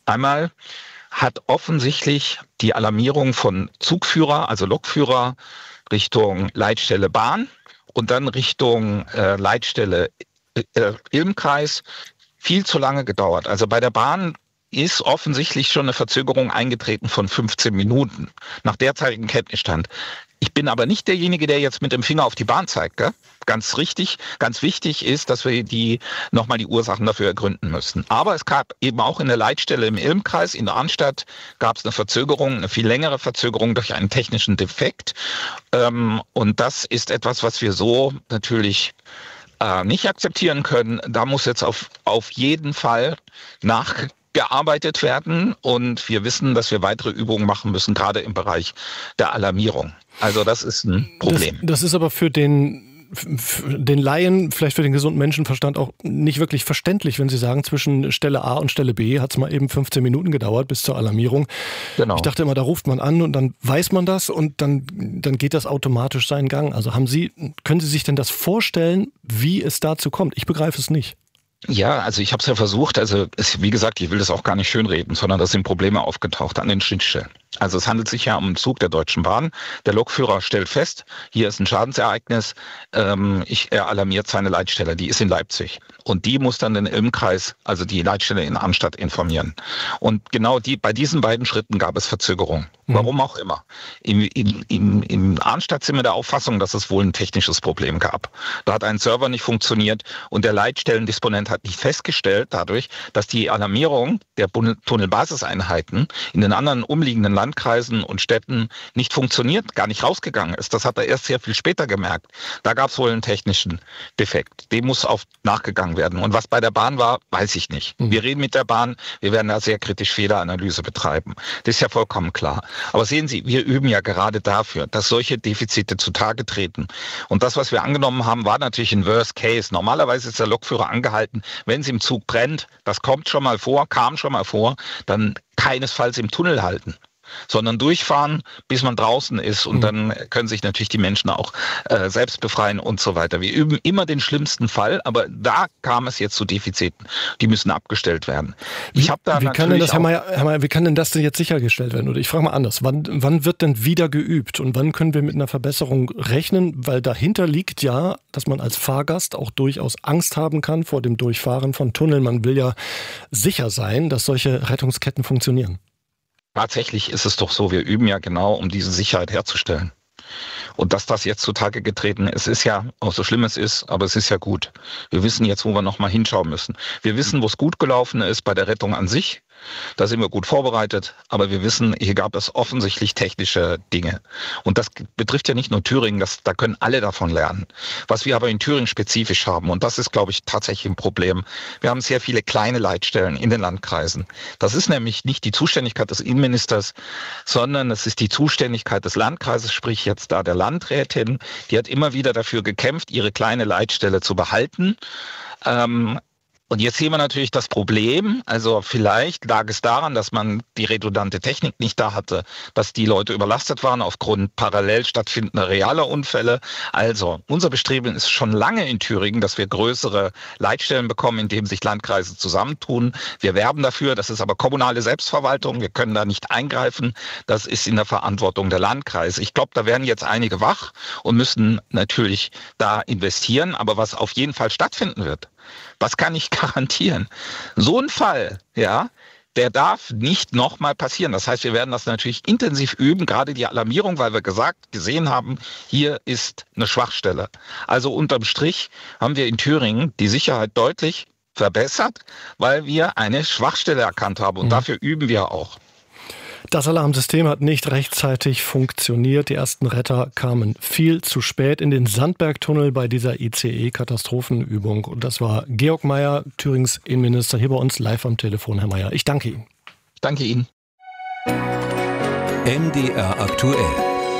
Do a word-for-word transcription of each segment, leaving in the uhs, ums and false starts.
Einmal hat offensichtlich die Alarmierung von Zugführer, also Lokführer, Richtung Leitstelle Bahn und dann Richtung äh, Leitstelle äh, Ilmkreis viel zu lange gedauert. Also bei der Bahn ist offensichtlich schon eine Verzögerung eingetreten von fünfzehn Minuten nach derzeitigem Kenntnisstand. Ich bin aber nicht derjenige, der jetzt mit dem Finger auf die Bahn zeigt. Gell? Ganz richtig, ganz wichtig ist, dass wir die nochmal die Ursachen dafür ergründen müssen. Aber es gab eben auch in der Leitstelle im Ilmkreis, in Arnstadt, gab es eine Verzögerung, eine viel längere Verzögerung durch einen technischen Defekt. Und das ist etwas, was wir so natürlich nicht akzeptieren können. Da muss jetzt auf, auf jeden Fall nachgearbeitet werden. Und wir wissen, dass wir weitere Übungen machen müssen, gerade im Bereich der Alarmierung. Also das ist ein Problem. Das, das ist aber für den, für den Laien, vielleicht für den gesunden Menschenverstand auch nicht wirklich verständlich, wenn Sie sagen, zwischen Stelle A und Stelle B hat es mal eben fünfzehn Minuten gedauert bis zur Alarmierung. Genau. Ich dachte immer, da ruft man an und dann weiß man das und dann, dann geht das automatisch seinen Gang. Also haben Sie, können Sie sich denn das vorstellen, wie es dazu kommt? Ich begreife es nicht. Ja, also ich habe es ja versucht, also es, wie gesagt, ich will das auch gar nicht schönreden, sondern da sind Probleme aufgetaucht an den Schnittstellen. Also es handelt sich ja um einen Zug der Deutschen Bahn. Der Lokführer stellt fest, hier ist ein Schadensereignis, ähm, ich, er alarmiert seine Leitstelle, die ist in Leipzig. Und die muss dann den Ilmkreis, also die Leitstelle in Arnstadt, informieren. Und genau die, bei diesen beiden Schritten gab es Verzögerung. Mhm. Warum auch immer. In, in, in, in Arnstadt sind wir der Auffassung, dass es wohl ein technisches Problem gab. Da hat ein Server nicht funktioniert und der Leitstellendisponent hat nicht festgestellt dadurch, dass die Alarmierung der Tunnelbasiseinheiten in den anderen umliegenden Landkreisen und Städten nicht funktioniert, gar nicht rausgegangen ist. Das hat er erst sehr viel später gemerkt. Da gab es wohl einen technischen Defekt. Dem muss auf nachgegangen werden. Und was bei der Bahn war, weiß ich nicht. Mhm. Wir reden mit der Bahn, wir werden da sehr kritisch Fehleranalyse betreiben. Das ist ja vollkommen klar. Aber sehen Sie, wir üben ja gerade dafür, dass solche Defizite zutage treten. Und das, was wir angenommen haben, war natürlich ein Worst Case. Normalerweise ist der Lokführer angehalten, wenn es im Zug brennt, das kommt schon mal vor, kam schon mal vor, dann keinesfalls im Tunnel halten, sondern durchfahren, bis man draußen ist und mhm. dann können sich natürlich die Menschen auch äh, selbst befreien und so weiter. Wir üben immer den schlimmsten Fall, aber da kam es jetzt zu Defiziten. Die müssen abgestellt werden. Ich habe da wie kann denn das, Herr Mayer, Herr Mayer, wie kann denn das denn jetzt sichergestellt werden? Oder ich frage mal anders, wann, wann wird denn wieder geübt und wann können wir mit einer Verbesserung rechnen? Weil dahinter liegt ja, dass man als Fahrgast auch durchaus Angst haben kann vor dem Durchfahren von Tunneln. Man will ja sicher sein, dass solche Rettungsketten funktionieren. Tatsächlich ist es doch so, wir üben ja genau, um diese Sicherheit herzustellen. Und dass das jetzt zutage getreten ist, ist ja, auch so schlimm es ist, aber es ist ja gut. Wir wissen jetzt, wo wir nochmal hinschauen müssen. Wir wissen, wo es gut gelaufen ist bei der Rettung an sich. Da sind wir gut vorbereitet, aber wir wissen, hier gab es offensichtlich technische Dinge. Und das betrifft ja nicht nur Thüringen, das, da können alle davon lernen. Was wir aber in Thüringen spezifisch haben, und das ist, glaube ich, tatsächlich ein Problem, wir haben sehr viele kleine Leitstellen in den Landkreisen. Das ist nämlich nicht die Zuständigkeit des Innenministers, sondern es ist die Zuständigkeit des Landkreises, sprich jetzt da der Landrätin. Die hat immer wieder dafür gekämpft, ihre kleine Leitstelle zu behalten. Ähm, Und jetzt sehen wir natürlich das Problem, also vielleicht lag es daran, dass man die redundante Technik nicht da hatte, dass die Leute überlastet waren aufgrund parallel stattfindender realer Unfälle. Also unser Bestreben ist schon lange in Thüringen, dass wir größere Leitstellen bekommen, in denen sich Landkreise zusammentun. Wir werben dafür, das ist aber kommunale Selbstverwaltung, wir können da nicht eingreifen, das ist in der Verantwortung der Landkreise. Ich glaube, da werden jetzt einige wach und müssen natürlich da investieren, aber was auf jeden Fall stattfinden wird, was kann ich garantieren? So ein Fall, ja, der darf nicht nochmal passieren. Das heißt, wir werden das natürlich intensiv üben, gerade die Alarmierung, weil wir gesagt, gesehen haben, hier ist eine Schwachstelle. Also unterm Strich haben wir in Thüringen die Sicherheit deutlich verbessert, weil wir eine Schwachstelle erkannt haben und mhm. dafür üben wir auch. Das Alarmsystem hat nicht rechtzeitig funktioniert. Die ersten Retter kamen viel zu spät in den Sandbergtunnel bei dieser I C E-Katastrophenübung. Und das war Georg Mayer, Thürings Innenminister, hier bei uns live am Telefon. Herr Mayer, ich danke Ihnen. Danke Ihnen. M D R aktuell.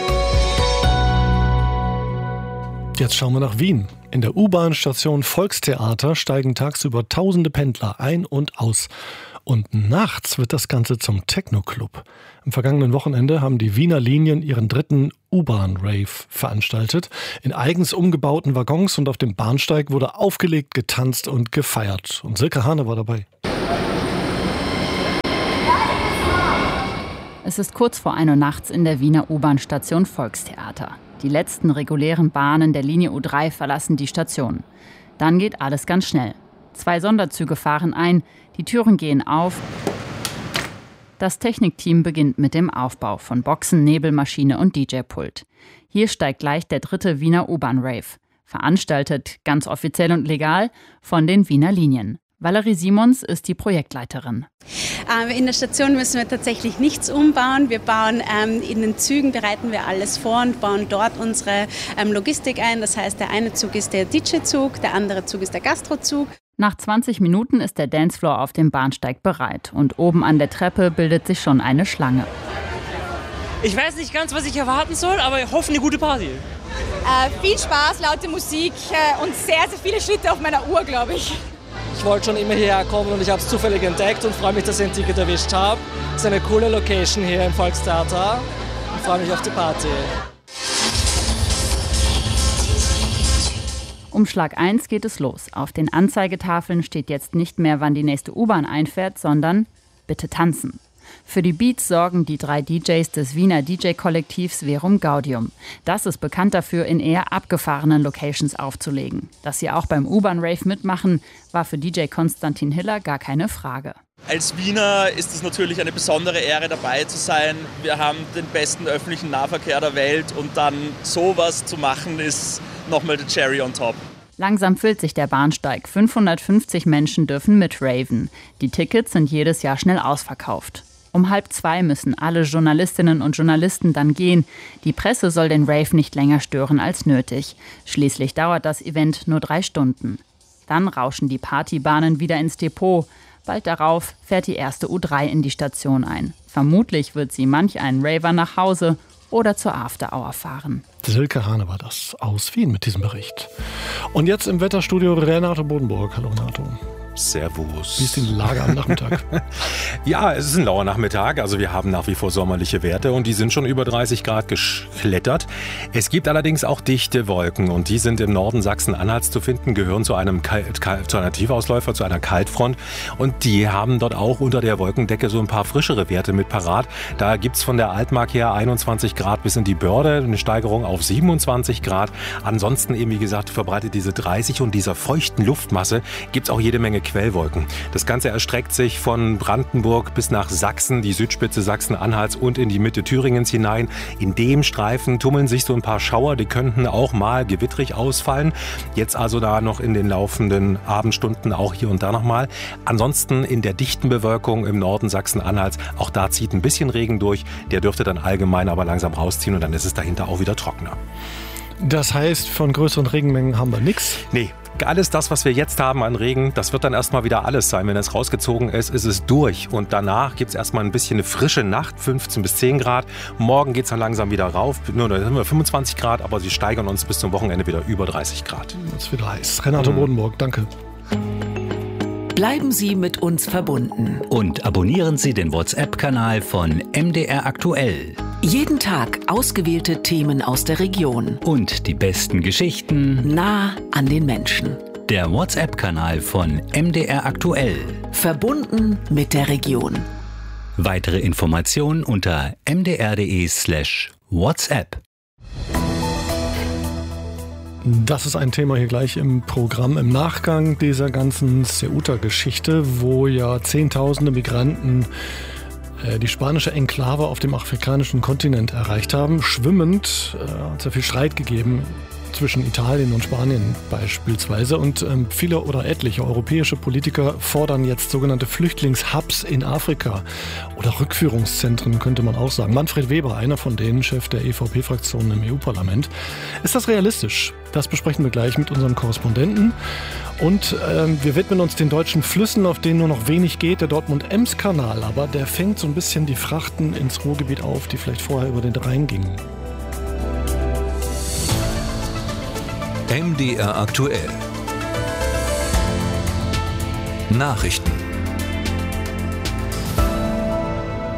Jetzt schauen wir nach Wien. In der U-Bahn-Station Volkstheater steigen tagsüber tausende Pendler ein und aus. Und nachts wird das Ganze zum Techno-Club. Am vergangenen Wochenende haben die Wiener Linien ihren dritten U-Bahn-Rave veranstaltet. In eigens umgebauten Waggons und auf dem Bahnsteig wurde aufgelegt, getanzt und gefeiert. Und Silke Hane war dabei. Es ist kurz vor ein Uhr nachts in der Wiener U-Bahn-Station Volkstheater. Die letzten regulären Bahnen der Linie U drei verlassen die Station. Dann geht alles ganz schnell. Zwei Sonderzüge fahren ein, die Türen gehen auf. Das Technikteam beginnt mit dem Aufbau von Boxen, Nebelmaschine und D J-Pult. Hier steigt gleich der dritte Wiener U-Bahn-Rave. Veranstaltet, ganz offiziell und legal, von den Wiener Linien. Valerie Simons ist die Projektleiterin. In der Station müssen wir tatsächlich nichts umbauen. Wir bauen ähm, in den Zügen, bereiten wir alles vor und bauen dort unsere ähm, Logistik ein. Das heißt, der eine Zug ist der D J-Zug, der andere Zug ist der Gastrozug. Nach zwanzig Minuten ist der Dancefloor auf dem Bahnsteig bereit und oben an der Treppe bildet sich schon eine Schlange. Ich weiß nicht ganz, was ich erwarten soll, aber ich hoffe eine gute Party. Äh, viel Spaß, laute Musik äh, und sehr, sehr viele Schritte auf meiner Uhr, glaube ich. Ich wollte schon immer hierher kommen und ich habe es zufällig entdeckt und freue mich, dass ich ein Ticket erwischt habe. Es ist eine coole Location hier im Volkstheater und freue mich auf die Party. Um Schlag eins geht es los. Auf den Anzeigetafeln steht jetzt nicht mehr, wann die nächste U-Bahn einfährt, sondern bitte tanzen. Für die Beats sorgen die drei D Js des Wiener D J-Kollektivs Verum Gaudium. Das ist bekannt dafür, in eher abgefahrenen Locations aufzulegen. Dass sie auch beim U-Bahn-Rave mitmachen, war für D J Konstantin Hiller gar keine Frage. Als Wiener ist es natürlich eine besondere Ehre, dabei zu sein. Wir haben den besten öffentlichen Nahverkehr der Welt und dann sowas zu machen, ist nochmal der Cherry on top. Langsam füllt sich der Bahnsteig. fünfhundertfünfzig Menschen dürfen mitraven. Die Tickets sind jedes Jahr schnell ausverkauft. Um halb zwei müssen alle Journalistinnen und Journalisten dann gehen. Die Presse soll den Rave nicht länger stören als nötig. Schließlich dauert das Event nur drei Stunden. Dann rauschen die Partybahnen wieder ins Depot. Bald darauf fährt die erste U drei in die Station ein. Vermutlich wird sie manch einen Raver nach Hause oder zur After Hour fahren. Silke Hane war das aus Wien mit diesem Bericht. Und jetzt im Wetterstudio Renato Bodenburg. Hallo Renato. Servus. Wie ist die Lage am Nachmittag? Ja, es ist ein lauer Nachmittag. Also wir haben nach wie vor sommerliche Werte und die sind schon über dreißig Grad geklettert. Es gibt allerdings auch dichte Wolken und die sind im Norden Sachsen-Anhalts zu finden, gehören zu einem, Kalt, zu einer Tiefausläufer, zu einer Kaltfront. Und die haben dort auch unter der Wolkendecke so ein paar frischere Werte mit parat. Da gibt es von der Altmark her einundzwanzig Grad bis in die Börde, eine Steigerung auf siebenundzwanzig Grad. Ansonsten eben, wie gesagt, verbreitet diese dreißig und dieser feuchten Luftmasse gibt es auch jede Menge Quellwolken. Das Ganze erstreckt sich von Brandenburg bis nach Sachsen, die Südspitze Sachsen-Anhalts und in die Mitte Thüringens hinein. In dem Streifen tummeln sich so ein paar Schauer, die könnten auch mal gewittrig ausfallen. Jetzt also da noch in den laufenden Abendstunden auch hier und da nochmal. Ansonsten in der dichten Bewölkung im Norden Sachsen-Anhalts, auch da zieht ein bisschen Regen durch. Der dürfte dann allgemein aber langsam rausziehen und dann ist es dahinter auch wieder trockener. Das heißt, von größeren Regenmengen haben wir nichts? Nee. Alles das, was wir jetzt haben an Regen, das wird dann erstmal wieder alles sein. Wenn es rausgezogen ist, ist es durch. Und danach gibt es erstmal ein bisschen eine frische Nacht, fünfzehn bis zehn Grad. Morgen geht es dann langsam wieder rauf. Nur da sind wir fünfundzwanzig Grad, aber sie steigern uns bis zum Wochenende wieder über dreißig Grad. Jetzt wieder heiß. Renato mhm. Bodenburg, danke. Bleiben Sie mit uns verbunden. Und abonnieren Sie den WhatsApp-Kanal von M D R Aktuell. Jeden Tag ausgewählte Themen aus der Region. Und die besten Geschichten nah an den Menschen. Der WhatsApp-Kanal von M D R Aktuell. Verbunden mit der Region. Weitere Informationen unter m d r punkt d e slash WhatsApp. Das ist ein Thema hier gleich im Programm im Nachgang dieser ganzen Ceuta-Geschichte, wo ja Zehntausende Migranten äh, die spanische Enklave auf dem afrikanischen Kontinent erreicht haben. Schwimmend äh, hat es ja viel Streit gegeben zwischen Italien und Spanien beispielsweise. Und ähm, viele oder etliche europäische Politiker fordern jetzt sogenannte Flüchtlingshubs in Afrika oder Rückführungszentren, könnte man auch sagen. Manfred Weber, einer von denen, Chef der E V P-Fraktion im E U-Parlament. Ist das realistisch? Das besprechen wir gleich mit unserem Korrespondenten. Und ähm, wir widmen uns den deutschen Flüssen, auf denen nur noch wenig geht. Der Dortmund-Ems-Kanal, aber der fängt so ein bisschen die Frachten ins Ruhrgebiet auf, die vielleicht vorher über den Rhein gingen. M D R aktuell. Nachrichten.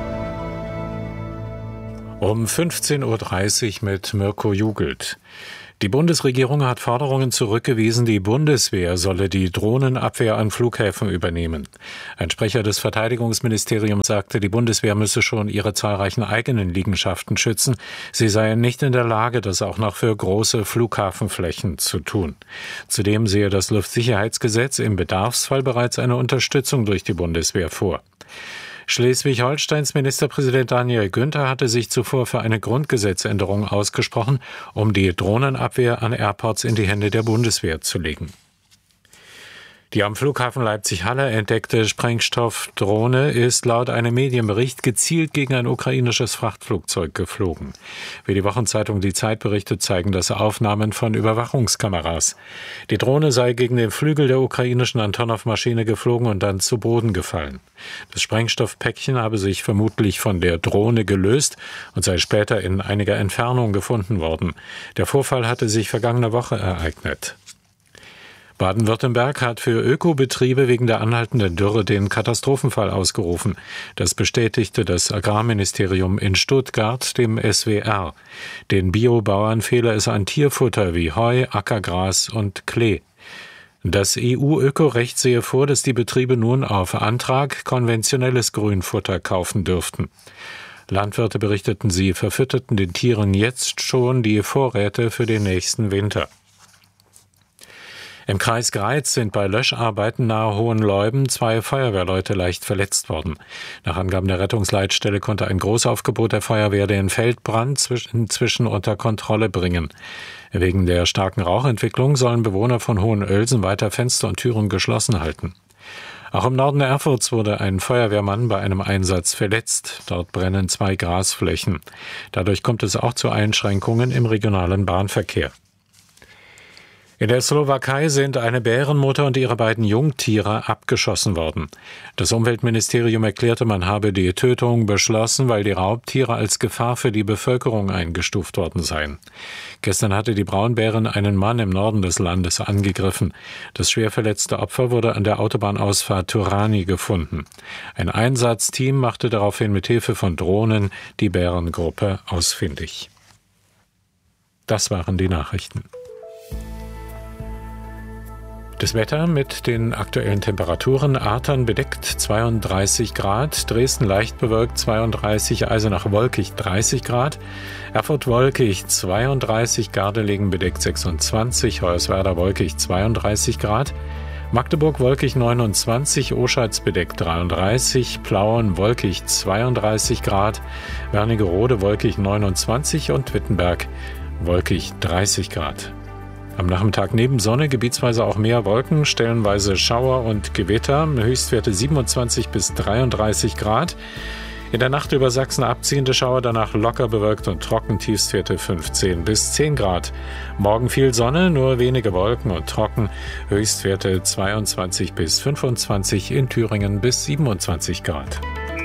Um fünfzehn Uhr dreißig mit Mirko Jugelt. Die Bundesregierung hat Forderungen zurückgewiesen, die Bundeswehr solle die Drohnenabwehr an Flughäfen übernehmen. Ein Sprecher des Verteidigungsministeriums sagte, die Bundeswehr müsse schon ihre zahlreichen eigenen Liegenschaften schützen. Sie seien nicht in der Lage, das auch noch für große Flughafenflächen zu tun. Zudem sehe das Luftsicherheitsgesetz im Bedarfsfall bereits eine Unterstützung durch die Bundeswehr vor. Schleswig-Holsteins Ministerpräsident Daniel Günther hatte sich zuvor für eine Grundgesetzänderung ausgesprochen, um die Drohnenabwehr an Airports in die Hände der Bundeswehr zu legen. Die am Flughafen Leipzig-Halle entdeckte Sprengstoffdrohne ist laut einem Medienbericht gezielt gegen ein ukrainisches Frachtflugzeug geflogen. Wie die Wochenzeitung Die Zeit berichtet, zeigen das Aufnahmen von Überwachungskameras. Die Drohne sei gegen den Flügel der ukrainischen Antonov-Maschine geflogen und dann zu Boden gefallen. Das Sprengstoffpäckchen habe sich vermutlich von der Drohne gelöst und sei später in einiger Entfernung gefunden worden. Der Vorfall hatte sich vergangene Woche ereignet. Baden-Württemberg hat für Ökobetriebe wegen der anhaltenden Dürre den Katastrophenfall ausgerufen. Das bestätigte das Agrarministerium in Stuttgart dem S W R. Den Biobauern fehle es an Tierfutter wie Heu, Ackergras und Klee. Das E U-Ökorecht sehe vor, dass die Betriebe nun auf Antrag konventionelles Grünfutter kaufen dürften. Landwirte berichteten, sie verfütterten den Tieren jetzt schon die Vorräte für den nächsten Winter. Im Kreis Greiz sind bei Löscharbeiten nahe Hohenleuben zwei Feuerwehrleute leicht verletzt worden. Nach Angaben der Rettungsleitstelle konnte ein Großaufgebot der Feuerwehr den Feldbrand inzwischen unter Kontrolle bringen. Wegen der starken Rauchentwicklung sollen Bewohner von Hohenölsen weiter Fenster und Türen geschlossen halten. Auch im Norden Erfurts wurde ein Feuerwehrmann bei einem Einsatz verletzt. Dort brennen zwei Grasflächen. Dadurch kommt es auch zu Einschränkungen im regionalen Bahnverkehr. In der Slowakei sind eine Bärenmutter und ihre beiden Jungtiere abgeschossen worden. Das Umweltministerium erklärte, man habe die Tötung beschlossen, weil die Raubtiere als Gefahr für die Bevölkerung eingestuft worden seien. Gestern hatte die Braunbärin einen Mann im Norden des Landes angegriffen. Das schwer verletzte Opfer wurde an der Autobahnausfahrt Turani gefunden. Ein Einsatzteam machte daraufhin mit Hilfe von Drohnen die Bärengruppe ausfindig. Das waren die Nachrichten. Das Wetter mit den aktuellen Temperaturen: Artern bedeckt zweiunddreißig Grad, Dresden leicht bewölkt zweiunddreißig, Eisenach wolkig dreißig Grad, Erfurt wolkig zweiunddreißig, Gardelegen bedeckt sechsundzwanzig, Hoyerswerda wolkig zweiunddreißig Grad, Magdeburg wolkig neunundzwanzig, Oschatz bedeckt dreiunddreißig, Plauen wolkig zweiunddreißig Grad, Wernigerode wolkig neunundzwanzig und Wittenberg wolkig dreißig Grad. Am Nachmittag neben Sonne gebietsweise auch mehr Wolken, stellenweise Schauer und Gewitter, Höchstwerte siebenundzwanzig bis dreiunddreißig Grad. In der Nacht über Sachsen abziehende Schauer, danach locker bewölkt und trocken, Tiefstwerte fünfzehn bis zehn Grad. Morgen viel Sonne, nur wenige Wolken und trocken, Höchstwerte zweiundzwanzig bis fünfundzwanzig, in Thüringen bis siebenundzwanzig Grad.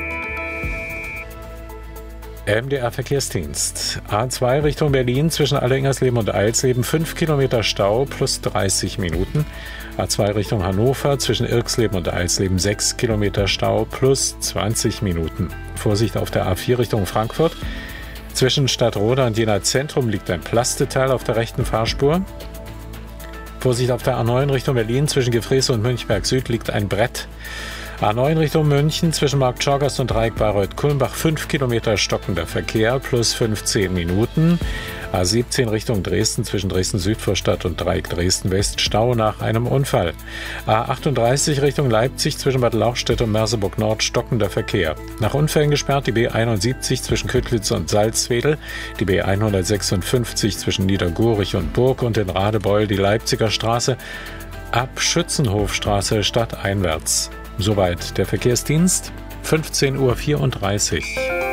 M D R-Verkehrsdienst. A zwei Richtung Berlin zwischen Alleingersleben und Eilsleben fünf Kilometer Stau plus dreißig Minuten. A zwei Richtung Hannover zwischen Irxleben und Eilsleben sechs Kilometer Stau plus zwanzig Minuten. Vorsicht auf der A vier Richtung Frankfurt. Zwischen Stadtroda und Jena Zentrum liegt ein Plasteteil auf der rechten Fahrspur. Vorsicht auf der A neun Richtung Berlin zwischen Gefreße und Münchberg Süd liegt ein Brett. A neun Richtung München zwischen Markt Schorgast und Dreieck Bayreuth-Kulmbach fünf Kilometer stockender Verkehr plus fünfzehn Minuten. A siebzehn Richtung Dresden zwischen Dresden-Südvorstadt und Dreieck Dresden-West Stau nach einem Unfall. A achtunddreißig Richtung Leipzig zwischen Bad Lauchstädt und Merseburg-Nord stockender Verkehr. Nach Unfällen gesperrt die B einundsiebzig zwischen Ködlitz und Salzwedel, die B hundertsechsundfünfzig zwischen Niedergurich und Burg und in Radebeul die Leipziger Straße ab Schützenhofstraße stadteinwärts. Soweit der Verkehrsdienst, fünfzehn Uhr vierunddreißig.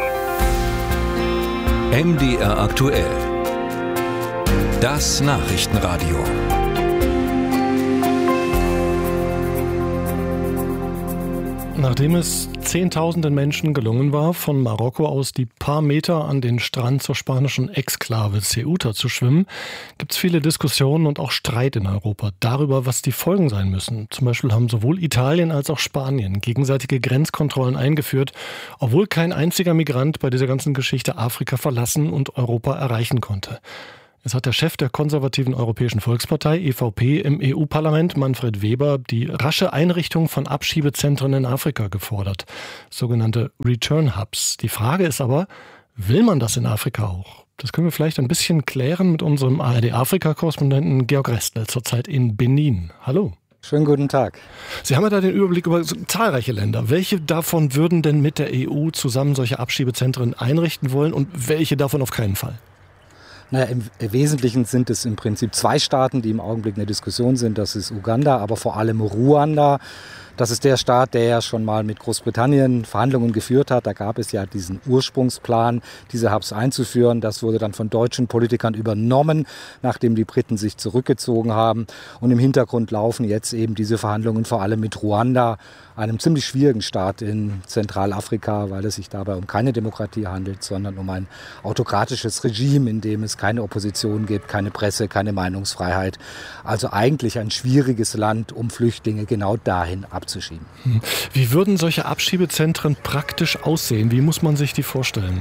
M D R aktuell. Das Nachrichtenradio. Nachdem es Zehntausenden Menschen gelungen war, von Marokko aus die paar Meter an den Strand zur spanischen Exklave Ceuta zu schwimmen, gibt es viele Diskussionen und auch Streit in Europa darüber, was die Folgen sein müssen. Zum Beispiel haben sowohl Italien als auch Spanien gegenseitige Grenzkontrollen eingeführt, obwohl kein einziger Migrant bei dieser ganzen Geschichte Afrika verlassen und Europa erreichen konnte. Es hat der Chef der konservativen Europäischen Volkspartei, E V P, im E U-Parlament, Manfred Weber, die rasche Einrichtung von Abschiebezentren in Afrika gefordert. Sogenannte Return Hubs. Die Frage ist aber, will man das in Afrika auch? Das können wir vielleicht ein bisschen klären mit unserem A R D-Afrika-Korrespondenten Georg Restle, zurzeit in Benin. Hallo. Schönen guten Tag. Sie haben ja da den Überblick über zahlreiche Länder. Welche davon würden denn mit der E U zusammen solche Abschiebezentren einrichten wollen und welche davon auf keinen Fall? Naja, im Wesentlichen sind es im Prinzip zwei Staaten, die im Augenblick in der Diskussion sind. Das ist Uganda, aber vor allem Ruanda. Das ist der Staat, der ja schon mal mit Großbritannien Verhandlungen geführt hat. Da gab es ja diesen Ursprungsplan, diese Hubs einzuführen. Das wurde dann von deutschen Politikern übernommen, nachdem die Briten sich zurückgezogen haben. Und im Hintergrund laufen jetzt eben diese Verhandlungen vor allem mit Ruanda, einem ziemlich schwierigen Staat in Zentralafrika, weil es sich dabei um keine Demokratie handelt, sondern um ein autokratisches Regime, in dem es keine Opposition gibt, keine Presse, keine Meinungsfreiheit. Also eigentlich ein schwieriges Land, um Flüchtlinge genau dahin abzuschieben. Wie würden solche Abschiebezentren praktisch aussehen? Wie muss man sich die vorstellen?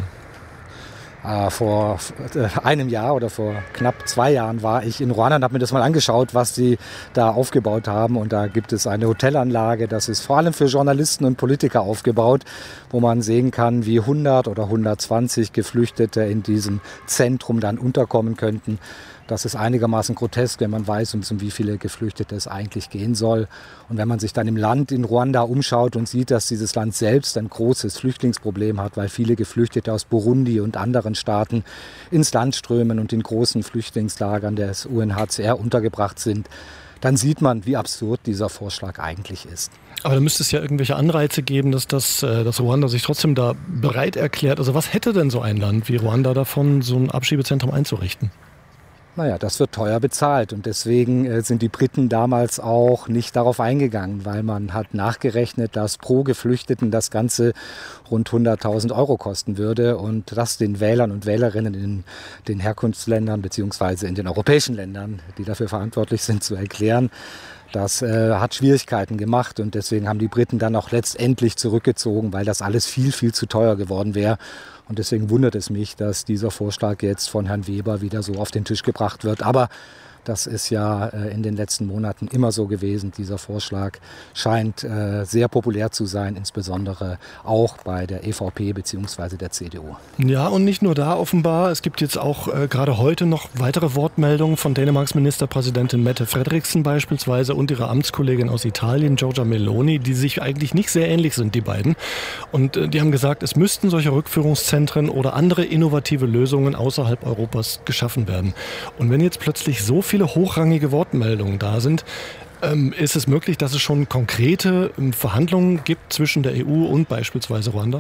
Äh, vor einem Jahr oder vor knapp zwei Jahren war ich in Ruanda und habe mir das mal angeschaut, was sie da aufgebaut haben. Und da gibt es eine Hotelanlage, das ist vor allem für Journalisten und Politiker aufgebaut, wo man sehen kann, wie hundert oder hundertzwanzig Geflüchtete in diesem Zentrum dann unterkommen könnten. Das ist einigermaßen grotesk, wenn man weiß, um, um wie viele Geflüchtete es eigentlich gehen soll. Und wenn man sich dann im Land in Ruanda umschaut und sieht, dass dieses Land selbst ein großes Flüchtlingsproblem hat, weil viele Geflüchtete aus Burundi und anderen Staaten ins Land strömen und in großen Flüchtlingslagern des U N H C R untergebracht sind, dann sieht man, wie absurd dieser Vorschlag eigentlich ist. Aber da müsste es ja irgendwelche Anreize geben, dass, das, dass Ruanda sich trotzdem da bereit erklärt. Also was hätte denn so ein Land wie Ruanda davon, so ein Abschiebezentrum einzurichten? Naja, das wird teuer bezahlt und deswegen äh, sind die Briten damals auch nicht darauf eingegangen, weil man hat nachgerechnet, dass pro Geflüchteten das Ganze rund hunderttausend Euro kosten würde und das den Wählern und Wählerinnen in den Herkunftsländern beziehungsweise in den europäischen Ländern, die dafür verantwortlich sind, zu erklären. Das äh, hat Schwierigkeiten gemacht und deswegen haben die Briten dann auch letztendlich zurückgezogen, weil das alles viel, viel zu teuer geworden wäre. Und deswegen wundert es mich, dass dieser Vorschlag jetzt von Herrn Weber wieder so auf den Tisch gebracht wird. Aber das ist ja äh, in den letzten Monaten immer so gewesen. Dieser Vorschlag scheint äh, sehr populär zu sein, insbesondere auch bei der E V P bzw. der C D U. Ja, und nicht nur da offenbar. Es gibt jetzt auch äh, gerade heute noch weitere Wortmeldungen von Dänemarks Ministerpräsidentin Mette Frederiksen beispielsweise und ihrer Amtskollegin aus Italien, Giorgia Meloni, die sich eigentlich nicht sehr ähnlich sind, die beiden. Und äh, die haben gesagt, es müssten solche Rückführungszentren oder andere innovative Lösungen außerhalb Europas geschaffen werden. Und wenn jetzt plötzlich so viel viele hochrangige Wortmeldungen da sind, ähm, ist es möglich, dass es schon konkrete ähm, Verhandlungen gibt zwischen der E U und beispielsweise Ruanda?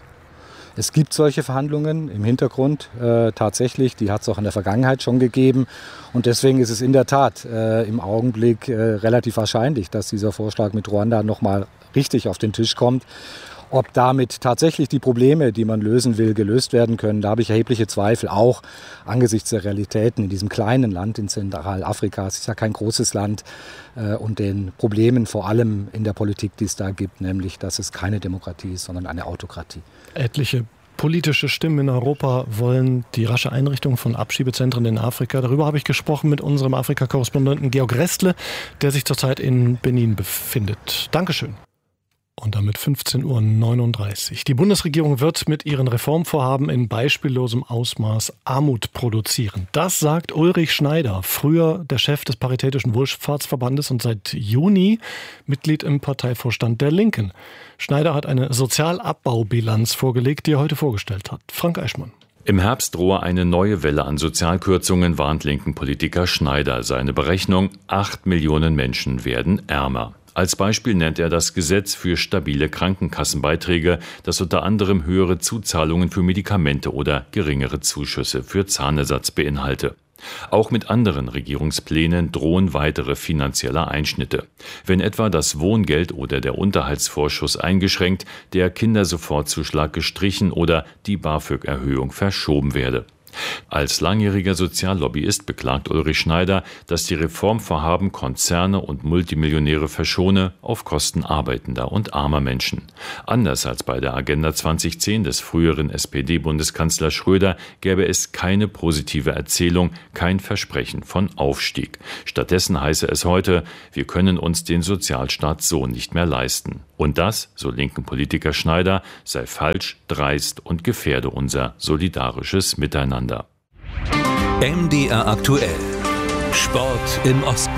Es gibt solche Verhandlungen im Hintergrund äh, tatsächlich, die hat es auch in der Vergangenheit schon gegeben und deswegen ist es in der Tat äh, im Augenblick äh, relativ wahrscheinlich, dass dieser Vorschlag mit Ruanda nochmal richtig auf den Tisch kommt. Ob damit tatsächlich die Probleme, die man lösen will, gelöst werden können, da habe ich erhebliche Zweifel, auch angesichts der Realitäten in diesem kleinen Land in Zentralafrika. Es ist ja kein großes Land äh, und den Problemen vor allem in der Politik, die es da gibt, nämlich, dass es keine Demokratie ist, sondern eine Autokratie. Etliche politische Stimmen in Europa wollen die rasche Einrichtung von Abschiebezentren in Afrika. Darüber habe ich gesprochen mit unserem Afrika-Korrespondenten Georg Restle, der sich zurzeit in Benin befindet. Dankeschön. Und damit fünfzehn Uhr neununddreißig. Die Bundesregierung wird mit ihren Reformvorhaben in beispiellosem Ausmaß Armut produzieren. Das sagt Ulrich Schneider, früher der Chef des Paritätischen Wohlfahrtsverbandes und seit Juni Mitglied im Parteivorstand der Linken. Schneider hat eine Sozialabbaubilanz vorgelegt, die er heute vorgestellt hat. Frank Eichmann. Im Herbst drohe eine neue Welle an Sozialkürzungen, warnt linken Politiker Schneider. Seine Berechnung, acht Millionen Menschen werden ärmer. Als Beispiel nennt er das Gesetz für stabile Krankenkassenbeiträge, das unter anderem höhere Zuzahlungen für Medikamente oder geringere Zuschüsse für Zahnersatz beinhalte. Auch mit anderen Regierungsplänen drohen weitere finanzielle Einschnitte. Wenn etwa das Wohngeld oder der Unterhaltsvorschuss eingeschränkt, der Kindersofortzuschlag gestrichen oder die BAföG-Erhöhung verschoben werde. Als langjähriger Soziallobbyist beklagt Ulrich Schneider, dass die Reformvorhaben Konzerne und Multimillionäre verschone auf Kosten arbeitender und armer Menschen. Anders als bei der Agenda zwanzig zehn des früheren S P D-Bundeskanzlers Schröder gäbe es keine positive Erzählung, kein Versprechen von Aufstieg. Stattdessen heiße es heute, wir können uns den Sozialstaat so nicht mehr leisten. Und das, so linken Politiker Schneider, sei falsch, dreist und gefährde unser solidarisches Miteinander. M D R aktuell. Sport im Osten.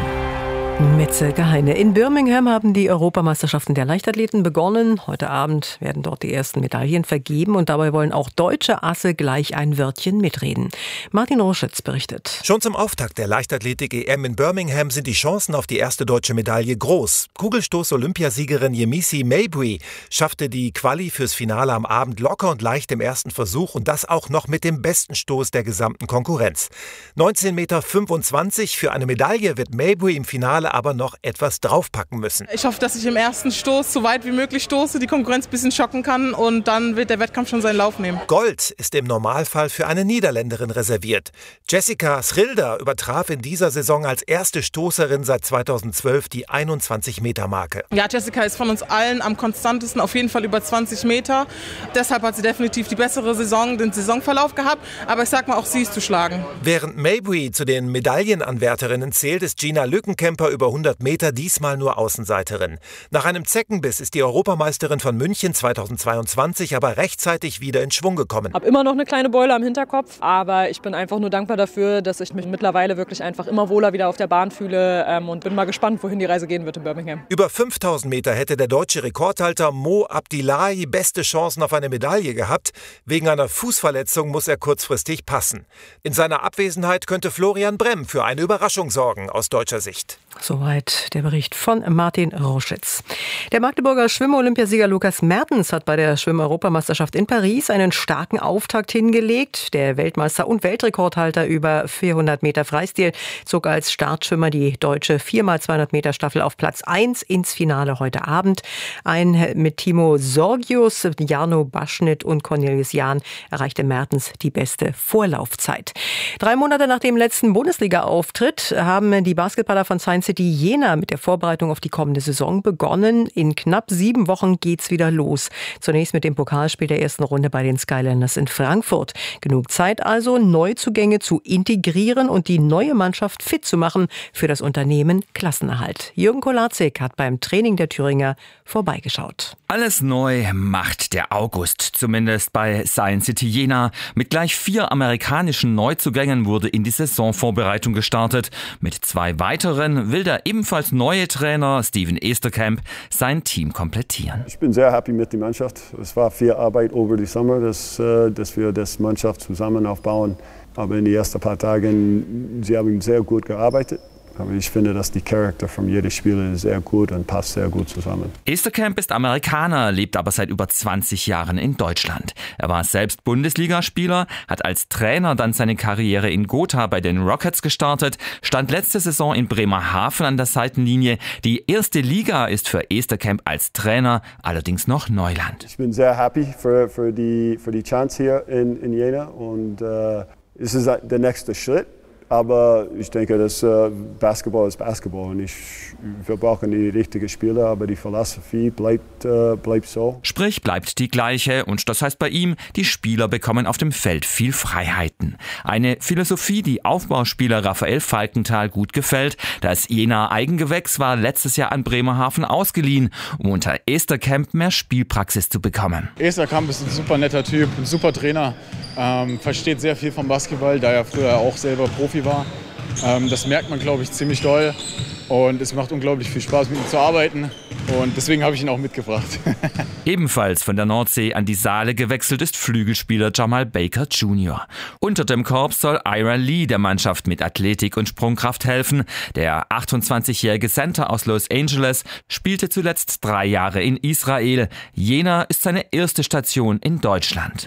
Mit Silke Heine. In Birmingham haben die Europameisterschaften der Leichtathleten begonnen. Heute Abend werden dort die ersten Medaillen vergeben und dabei wollen auch deutsche Asse gleich ein Wörtchen mitreden. Martin Roschitz berichtet. Schon zum Auftakt der Leichtathletik-E M in Birmingham sind die Chancen auf die erste deutsche Medaille groß. Kugelstoß-Olympiasiegerin Yemisi Mabry schaffte die Quali fürs Finale am Abend locker und leicht im ersten Versuch und das auch noch mit dem besten Stoß der gesamten Konkurrenz. neunzehn Komma fünfundzwanzig Meter für eine Medaille wird Mabry im Finale aber noch etwas draufpacken müssen. Ich hoffe, dass ich im ersten Stoß so weit wie möglich stoße, die Konkurrenz ein bisschen schocken kann und dann wird der Wettkampf schon seinen Lauf nehmen. Gold ist im Normalfall für eine Niederländerin reserviert. Jessica Schrilder übertraf in dieser Saison als erste Stoßerin seit zweitausendzwölf die einundzwanzig Meter Marke. Ja, Jessica ist von uns allen am konstantesten, auf jeden Fall über zwanzig Meter. Deshalb hat sie definitiv die bessere Saison, den Saisonverlauf gehabt, aber ich sag mal, auch sie ist zu schlagen. Während Mabry zu den Medaillenanwärterinnen zählt, ist Gina Lückenkämper über hundert Meter diesmal nur Außenseiterin. Nach einem Zeckenbiss ist die Europameisterin von München zweitausendzweiundzwanzig aber rechtzeitig wieder in Schwung gekommen. Ich habe immer noch eine kleine Beule am Hinterkopf, aber ich bin einfach nur dankbar dafür, dass ich mich mittlerweile wirklich einfach immer wohler wieder auf der Bahn fühle ähm, und bin mal gespannt, wohin die Reise gehen wird in Birmingham. Über fünftausend Meter hätte der deutsche Rekordhalter Mo Abdillahi beste Chancen auf eine Medaille gehabt. Wegen einer Fußverletzung muss er kurzfristig passen. In seiner Abwesenheit könnte Florian Bremm für eine Überraschung sorgen aus deutscher Sicht. Soweit der Bericht von Martin Roschitz. Der Magdeburger Schwimm-Olympiasieger Lukas Mertens hat bei der Schwimm-Europameisterschaft in Paris einen starken Auftakt hingelegt. Der Weltmeister und Weltrekordhalter über vierhundert Meter Freistil zog als Startschwimmer die deutsche vier mal zweihundert Meter Staffel auf Platz eins ins Finale heute Abend. Ein mit Timo Sorgius, Jarno Baschnitt und Cornelius Jahn erreichte Mertens die beste Vorlaufzeit. Drei Monate nach dem letzten Bundesliga-Auftritt haben die Basketballer von Science City Jena mit der Vorbereitung auf die kommende Saison begonnen. In knapp sieben Wochen geht's wieder los. Zunächst mit dem Pokalspiel der ersten Runde bei den Skylanders in Frankfurt. Genug Zeit also, Neuzugänge zu integrieren und die neue Mannschaft fit zu machen für das Unternehmen Klassenerhalt. Jürgen Kolazik hat beim Training der Thüringer vorbeigeschaut. Alles neu macht der August, zumindest bei Science City Jena. Mit gleich vier amerikanischen Neuzugängen wurde in die Saisonvorbereitung gestartet. Mit zwei weiteren will der ebenfalls neue Trainer Steven Esterkamp sein Team komplettieren. Ich bin sehr happy mit der Mannschaft. Es war viel Arbeit über die Sommer, dass, dass wir das Mannschaft zusammen aufbauen. Aber in den ersten paar Tagen, sie haben sehr gut gearbeitet. Aber ich finde, dass die Charakter von jedem Spieler sehr gut und passt sehr gut zusammen. Esterkamp ist Amerikaner, lebt aber seit über zwanzig Jahren in Deutschland. Er war selbst Bundesligaspieler, hat als Trainer dann seine Karriere in Gotha bei den Rockets gestartet, stand letzte Saison in Bremerhaven an der Seitenlinie. Die erste Liga ist für Esterkamp als Trainer allerdings noch Neuland. Ich bin sehr happy für, für, die, für die Chance hier in, in Jena und äh, es ist der nächste Schritt. Aber ich denke, dass äh, Basketball ist Basketball und ich, wir brauchen die richtigen Spieler, aber die Philosophie bleibt, äh, bleibt so. Sprich, bleibt die gleiche und das heißt bei ihm, die Spieler bekommen auf dem Feld viel Freiheiten. Eine Philosophie, die Aufbauspieler Raphael Falkenthal gut gefällt. Das Jena Eigengewächs war letztes Jahr an Bremerhaven ausgeliehen, um unter Esterkamp mehr Spielpraxis zu bekommen. Esterkamp ist ein super netter Typ, ein super Trainer, ähm, versteht sehr viel vom Basketball, da er früher auch selber Profi war. Ähm, das merkt man, glaube ich, ziemlich doll und es macht unglaublich viel Spaß, mit ihm zu arbeiten und deswegen habe ich ihn auch mitgebracht. Ebenfalls von der Nordsee an die Saale gewechselt ist Flügelspieler Jamal Baker Junior Unter dem Korb soll Ira Lee der Mannschaft mit Athletik und Sprungkraft helfen. Der achtundzwanzigjährige Center aus Los Angeles spielte zuletzt drei Jahre in Israel. Jena ist seine erste Station in Deutschland.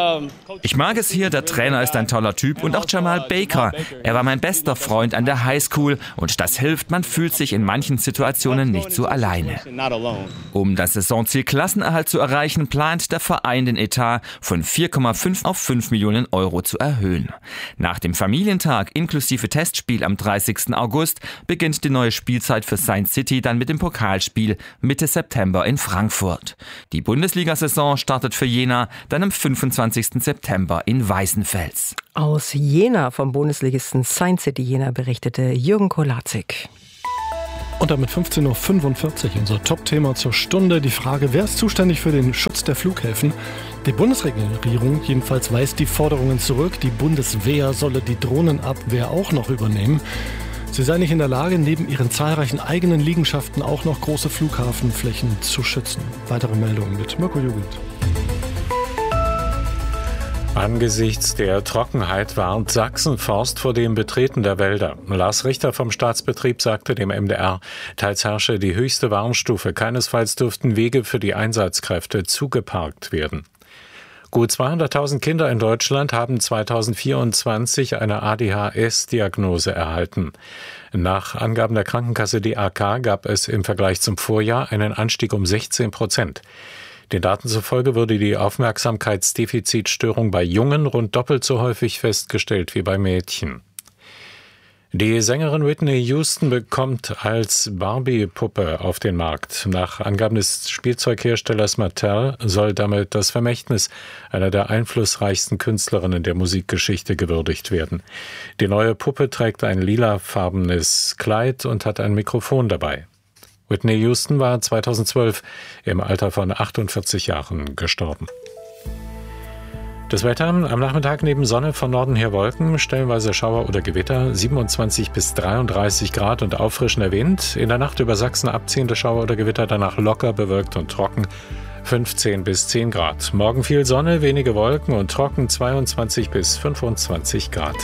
Ich mag es hier, der Trainer ist ein toller Typ und auch Jamal Baker. Er war mein bester Freund an der Highschool. cool und das hilft, man fühlt sich in manchen Situationen nicht so alleine. Um das Saisonziel Klassenerhalt zu erreichen, plant der Verein den Etat von vier Komma fünf auf fünf Millionen Euro zu erhöhen. Nach dem Familientag inklusive Testspiel am dreißigsten August beginnt die neue Spielzeit für Saint City dann mit dem Pokalspiel Mitte September in Frankfurt. Die Bundesliga-Saison startet für Jena dann am fünfundzwanzigsten September in Weißenfels. Aus Jena vom Bundesligisten Saint City Jena berichtete Jürgen Kolazik. Und damit fünfzehn Uhr fünfundvierzig unser Top-Thema zur Stunde. Die Frage, wer ist zuständig für den Schutz der Flughäfen? Die Bundesregierung jedenfalls weist die Forderungen zurück. Die Bundeswehr solle die Drohnenabwehr auch noch übernehmen. Sie sei nicht in der Lage, neben ihren zahlreichen eigenen Liegenschaften auch noch große Flughafenflächen zu schützen. Weitere Meldungen mit Mirko Jugend. Angesichts der Trockenheit warnt Sachsen-Forst vor dem Betreten der Wälder. Lars Richter vom Staatsbetrieb sagte dem M D R, teils herrsche die höchste Warnstufe. Keinesfalls dürften Wege für die Einsatzkräfte zugeparkt werden. Gut zweihunderttausend Kinder in Deutschland haben zweitausendvierundzwanzig eine A D H S-Diagnose erhalten. Nach Angaben der Krankenkasse D A K gab es im Vergleich zum Vorjahr einen Anstieg um sechzehn Prozent. Den Daten zufolge wurde die Aufmerksamkeitsdefizitstörung bei Jungen rund doppelt so häufig festgestellt wie bei Mädchen. Die Sängerin Whitney Houston bekommt als Barbie-Puppe auf den Markt. Nach Angaben des Spielzeugherstellers Mattel soll damit das Vermächtnis einer der einflussreichsten Künstlerinnen der Musikgeschichte gewürdigt werden. Die neue Puppe trägt ein lilafarbenes Kleid und hat ein Mikrofon dabei. Whitney Houston war zweitausendzwölf im Alter von achtundvierzig Jahren gestorben. Das Wetter am Nachmittag neben Sonne, von Norden her Wolken, stellenweise Schauer oder Gewitter, siebenundzwanzig bis dreiunddreißig Grad und auffrischender Wind. In der Nacht über Sachsen abziehende Schauer oder Gewitter, danach locker bewölkt und trocken, fünfzehn bis zehn Grad. Morgen viel Sonne, wenige Wolken und trocken, zweiundzwanzig bis fünfundzwanzig Grad.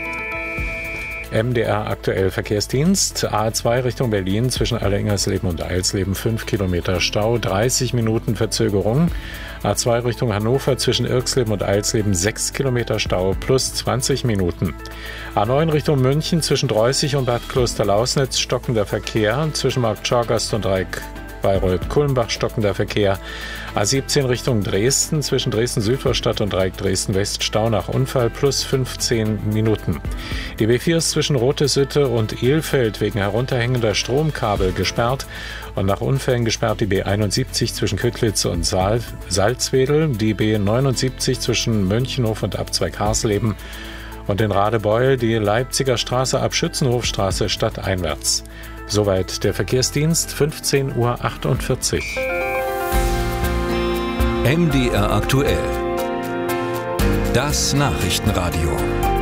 M D R aktuell Verkehrsdienst, A zwei Richtung Berlin zwischen Alleringhersleben und Eilsleben fünf Kilometer Stau, dreißig Minuten Verzögerung. A zwei Richtung Hannover zwischen Irxleben und Eilsleben sechs Kilometer Stau plus zwanzig Minuten. A neun Richtung München zwischen Dreußig und Bad Klosterlausnitz stockender Verkehr, zwischen Marktschorgast und Dreieck Bayreuth-Kulmbach stockender Verkehr. A siebzehn Richtung Dresden zwischen Dresden-Südvorstadt und Dreieck Dresden-West Stau nach Unfall plus fünfzehn Minuten. Die B vier ist zwischen Roteshütte und Elfeld wegen herunterhängender Stromkabel gesperrt und nach Unfällen gesperrt die B einundsiebzig zwischen Ködlitz und Saal, Salzwedel, die B neunundsiebzig zwischen Mönchenhof und Abzweig Harsleben und in Radebeul die Leipziger Straße ab Schützenhofstraße stadteinwärts. Soweit der Verkehrsdienst, fünfzehn Uhr achtundvierzig. M D R aktuell. Das Nachrichtenradio.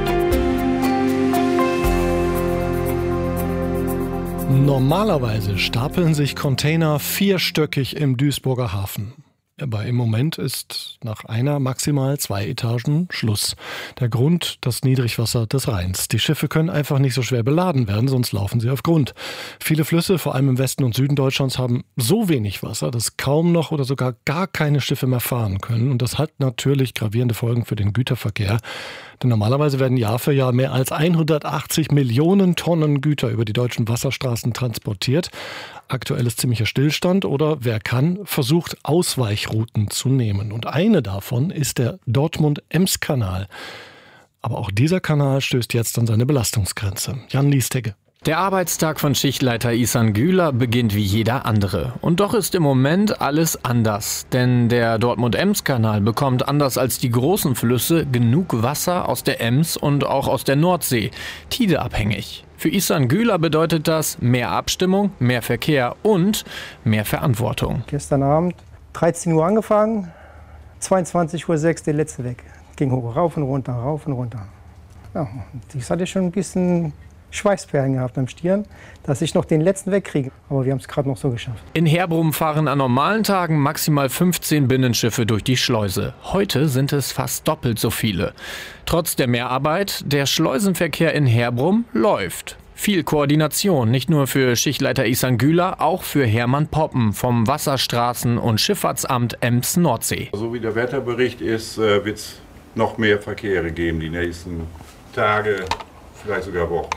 Normalerweise stapeln sich Container vierstöckig im Duisburger Hafen. Aber im Moment ist nach einer, maximal zwei Etagen Schluss. Der Grund, das Niedrigwasser des Rheins. Die Schiffe können einfach nicht so schwer beladen werden, sonst laufen sie auf Grund. Viele Flüsse, vor allem im Westen und Süden Deutschlands, haben so wenig Wasser, dass kaum noch oder sogar gar keine Schiffe mehr fahren können. Und das hat natürlich gravierende Folgen für den Güterverkehr. Denn normalerweise werden Jahr für Jahr mehr als hundertachtzig Millionen Tonnen Güter über die deutschen Wasserstraßen transportiert. Aktuell ist ziemlicher Stillstand oder wer kann, versucht Ausweichrouten zu nehmen. Und eine davon ist der Dortmund-Ems-Kanal. Aber auch dieser Kanal stößt jetzt an seine Belastungsgrenze. Jan Liestegge. Der Arbeitstag von Schichtleiter Ihsan Güler beginnt wie jeder andere. Und doch ist im Moment alles anders. Denn der Dortmund-Ems-Kanal bekommt anders als die großen Flüsse genug Wasser aus der Ems und auch aus der Nordsee, tideabhängig. Für Ihsan Güler bedeutet das mehr Abstimmung, mehr Verkehr und mehr Verantwortung. Gestern Abend dreizehn Uhr angefangen, zweiundzwanzig Uhr sechs der letzte weg. Ging hoch, rauf und runter, rauf und runter. Ja, das hatte schon ein bisschen Schweißperlen gehabt am Stirn, dass ich noch den letzten wegkriege. Aber wir haben es gerade noch so geschafft. In Herbrum fahren an normalen Tagen maximal fünfzehn Binnenschiffe durch die Schleuse. Heute sind es fast doppelt so viele. Trotz der Mehrarbeit, der Schleusenverkehr in Herbrum läuft. Viel Koordination, nicht nur für Schichtleiter Ihsan Güler, auch für Hermann Poppen vom Wasserstraßen- und Schifffahrtsamt Ems-Nordsee. So wie der Wetterbericht ist, wird es noch mehr Verkehre geben die nächsten Tage, vielleicht sogar Wochen.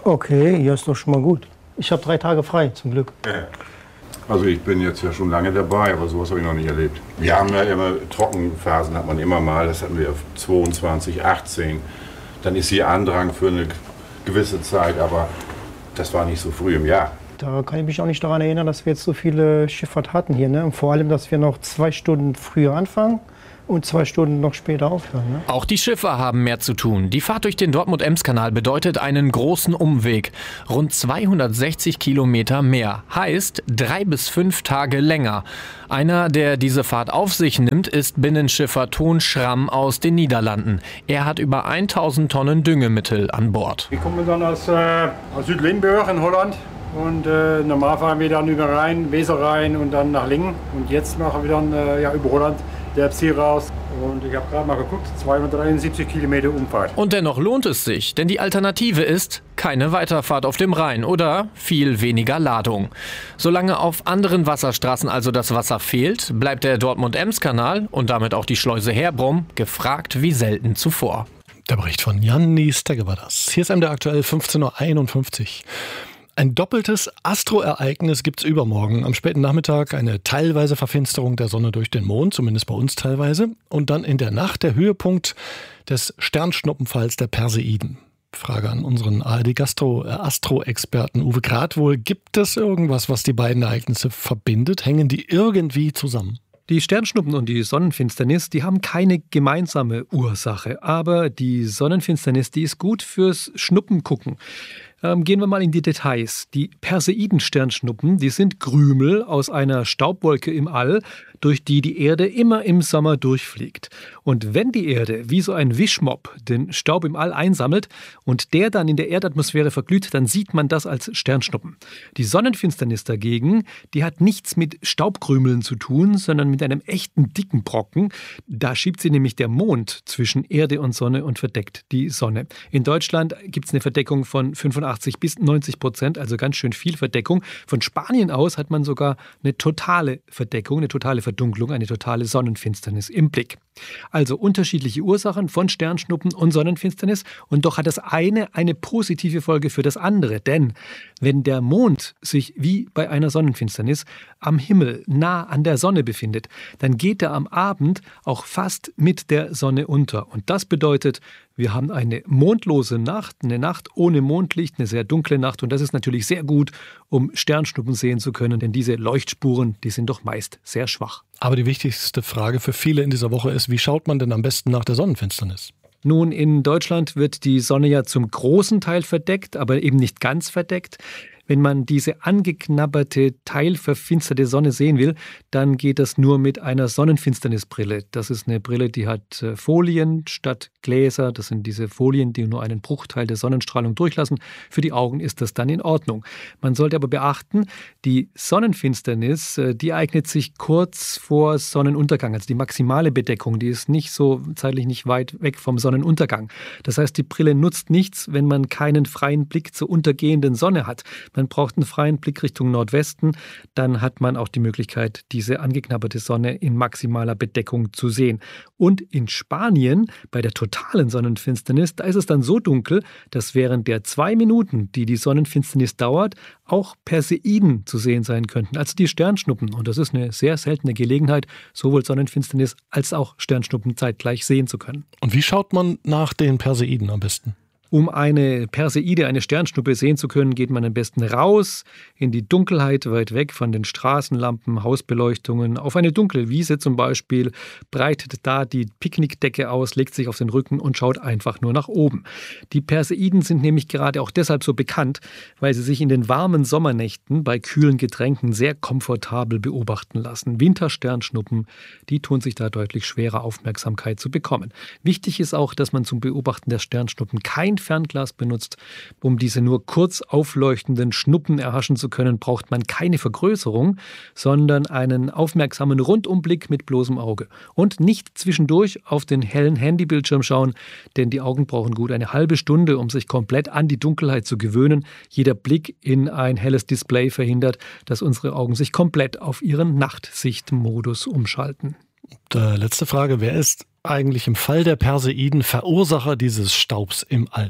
Okay, ja, ist doch schon mal gut. Ich habe drei Tage frei, zum Glück. Ja. Also ich bin jetzt ja schon lange dabei, aber sowas habe ich noch nicht erlebt. Wir haben ja immer Trockenphasen, hat man immer mal, das hatten wir zweiundzwanzig, achtzehn. Dann ist hier Andrang für eine gewisse Zeit, aber das war nicht so früh im Jahr. Da kann ich mich auch nicht daran erinnern, dass wir jetzt so viele Schifffahrt hatten hier. Ne? Und vor allem, dass wir noch zwei Stunden früher anfangen und zwei Stunden noch später aufhören. Ne? Auch die Schiffer haben mehr zu tun. Die Fahrt durch den Dortmund-Ems-Kanal bedeutet einen großen Umweg. Rund zweihundertsechzig Kilometer mehr. Heißt drei bis fünf Tage länger. Einer, der diese Fahrt auf sich nimmt, ist Binnenschiffer Toon Schramm aus den Niederlanden. Er hat über tausend Tonnen Düngemittel an Bord. Wir kommen dann aus, äh, aus Süd-Limburg in Holland. Und äh, normal fahren wir dann über Rhein, Weser rein und dann nach Lingen. Und jetzt machen wir dann äh, ja, über Holland der Ziel raus. Und ich habe gerade mal geguckt, zweihundertdreiundsiebzig Kilometer Umfahrt. Und dennoch lohnt es sich, denn die Alternative ist keine Weiterfahrt auf dem Rhein oder viel weniger Ladung. Solange auf anderen Wasserstraßen also das Wasser fehlt, bleibt der Dortmund-Ems-Kanal und damit auch die Schleuse Herbrum gefragt wie selten zuvor. Der Bericht von Janni Stegge war das. Hier ist M D R aktuell fünfzehn Uhr einundfünfzig. Ein doppeltes Astroereignis gibt's übermorgen. Am späten Nachmittag eine teilweise Verfinsterung der Sonne durch den Mond, zumindest bei uns teilweise. Und dann in der Nacht der Höhepunkt des Sternschnuppenfalls der Perseiden. Frage an unseren A R D-Gastro-Astro-Experten Uwe Gradwohl. Gibt es irgendwas, was die beiden Ereignisse verbindet? Hängen die irgendwie zusammen? Die Sternschnuppen und die Sonnenfinsternis, die haben keine gemeinsame Ursache. Aber die Sonnenfinsternis, die ist gut fürs Schnuppengucken. Ähm, gehen wir mal in die Details. Die Perseiden-Sternschnuppen, die sind Krümel aus einer Staubwolke im All, durch die die Erde immer im Sommer durchfliegt. Und wenn die Erde wie so ein Wischmopp den Staub im All einsammelt und der dann in der Erdatmosphäre verglüht, dann sieht man das als Sternschnuppen. Die Sonnenfinsternis dagegen, die hat nichts mit Staubkrümeln zu tun, sondern mit einem echten dicken Brocken. Da schiebt sie nämlich der Mond zwischen Erde und Sonne und verdeckt die Sonne. In Deutschland gibt es eine Verdeckung von fünfundachtzig bis neunzig Prozent, also ganz schön viel Verdeckung. Von Spanien aus hat man sogar eine totale Verdeckung, eine totale Verdunklung, eine totale Sonnenfinsternis im Blick. Also unterschiedliche Ursachen von Sternschnuppen und Sonnenfinsternis und doch hat das eine eine positive Folge für das andere, denn wenn der Mond sich wie bei einer Sonnenfinsternis am Himmel nah an der Sonne befindet, dann geht er am Abend auch fast mit der Sonne unter und das bedeutet, wir haben eine mondlose Nacht, eine Nacht ohne Mondlicht, eine sehr dunkle Nacht und das ist natürlich sehr gut, um Sternschnuppen sehen zu können, denn diese Leuchtspuren, die sind doch meist sehr schwach. Aber die wichtigste Frage für viele in dieser Woche ist, wie schaut man denn am besten nach der Sonnenfinsternis? Nun, in Deutschland wird die Sonne ja zum großen Teil verdeckt, aber eben nicht ganz verdeckt. Wenn man diese angeknabberte, teilverfinsterte Sonne sehen will, dann geht das nur mit einer Sonnenfinsternisbrille. Das ist eine Brille, die hat Folien statt Gläser. Das sind diese Folien, die nur einen Bruchteil der Sonnenstrahlung durchlassen. Für die Augen ist das dann in Ordnung. Man sollte aber beachten, die Sonnenfinsternis, die eignet sich kurz vor Sonnenuntergang. Also die maximale Bedeckung, die ist nicht so zeitlich nicht weit weg vom Sonnenuntergang. Das heißt, die Brille nutzt nichts, wenn man keinen freien Blick zur untergehenden Sonne hat. Man braucht einen freien Blick Richtung Nordwesten, dann hat man auch die Möglichkeit, diese angeknabberte Sonne in maximaler Bedeckung zu sehen. Und in Spanien, bei der totalen Sonnenfinsternis, da ist es dann so dunkel, dass während der zwei Minuten, die die Sonnenfinsternis dauert, auch Perseiden zu sehen sein könnten, also die Sternschnuppen. Und das ist eine sehr seltene Gelegenheit, sowohl Sonnenfinsternis als auch Sternschnuppen zeitgleich sehen zu können. Und wie schaut man nach den Perseiden am besten? Um eine Perseide, eine Sternschnuppe sehen zu können, geht man am besten raus in die Dunkelheit, weit weg von den Straßenlampen, Hausbeleuchtungen, auf eine dunkle Wiese zum Beispiel, breitet da die Picknickdecke aus, legt sich auf den Rücken und schaut einfach nur nach oben. Die Perseiden sind nämlich gerade auch deshalb so bekannt, weil sie sich in den warmen Sommernächten bei kühlen Getränken sehr komfortabel beobachten lassen. Wintersternschnuppen, die tun sich da deutlich schwerer, Aufmerksamkeit zu bekommen. Wichtig ist auch, dass man zum Beobachten der Sternschnuppen kein Fernglas benutzt. Um diese nur kurz aufleuchtenden Schnuppen erhaschen zu können, braucht man keine Vergrößerung, sondern einen aufmerksamen Rundumblick mit bloßem Auge. Und nicht zwischendurch auf den hellen Handybildschirm schauen, denn die Augen brauchen gut eine halbe Stunde, um sich komplett an die Dunkelheit zu gewöhnen. Jeder Blick in ein helles Display verhindert, dass unsere Augen sich komplett auf ihren Nachtsichtmodus umschalten. Die letzte Frage, wer ist eigentlich im Fall der Perseiden Verursacher dieses Staubs im All?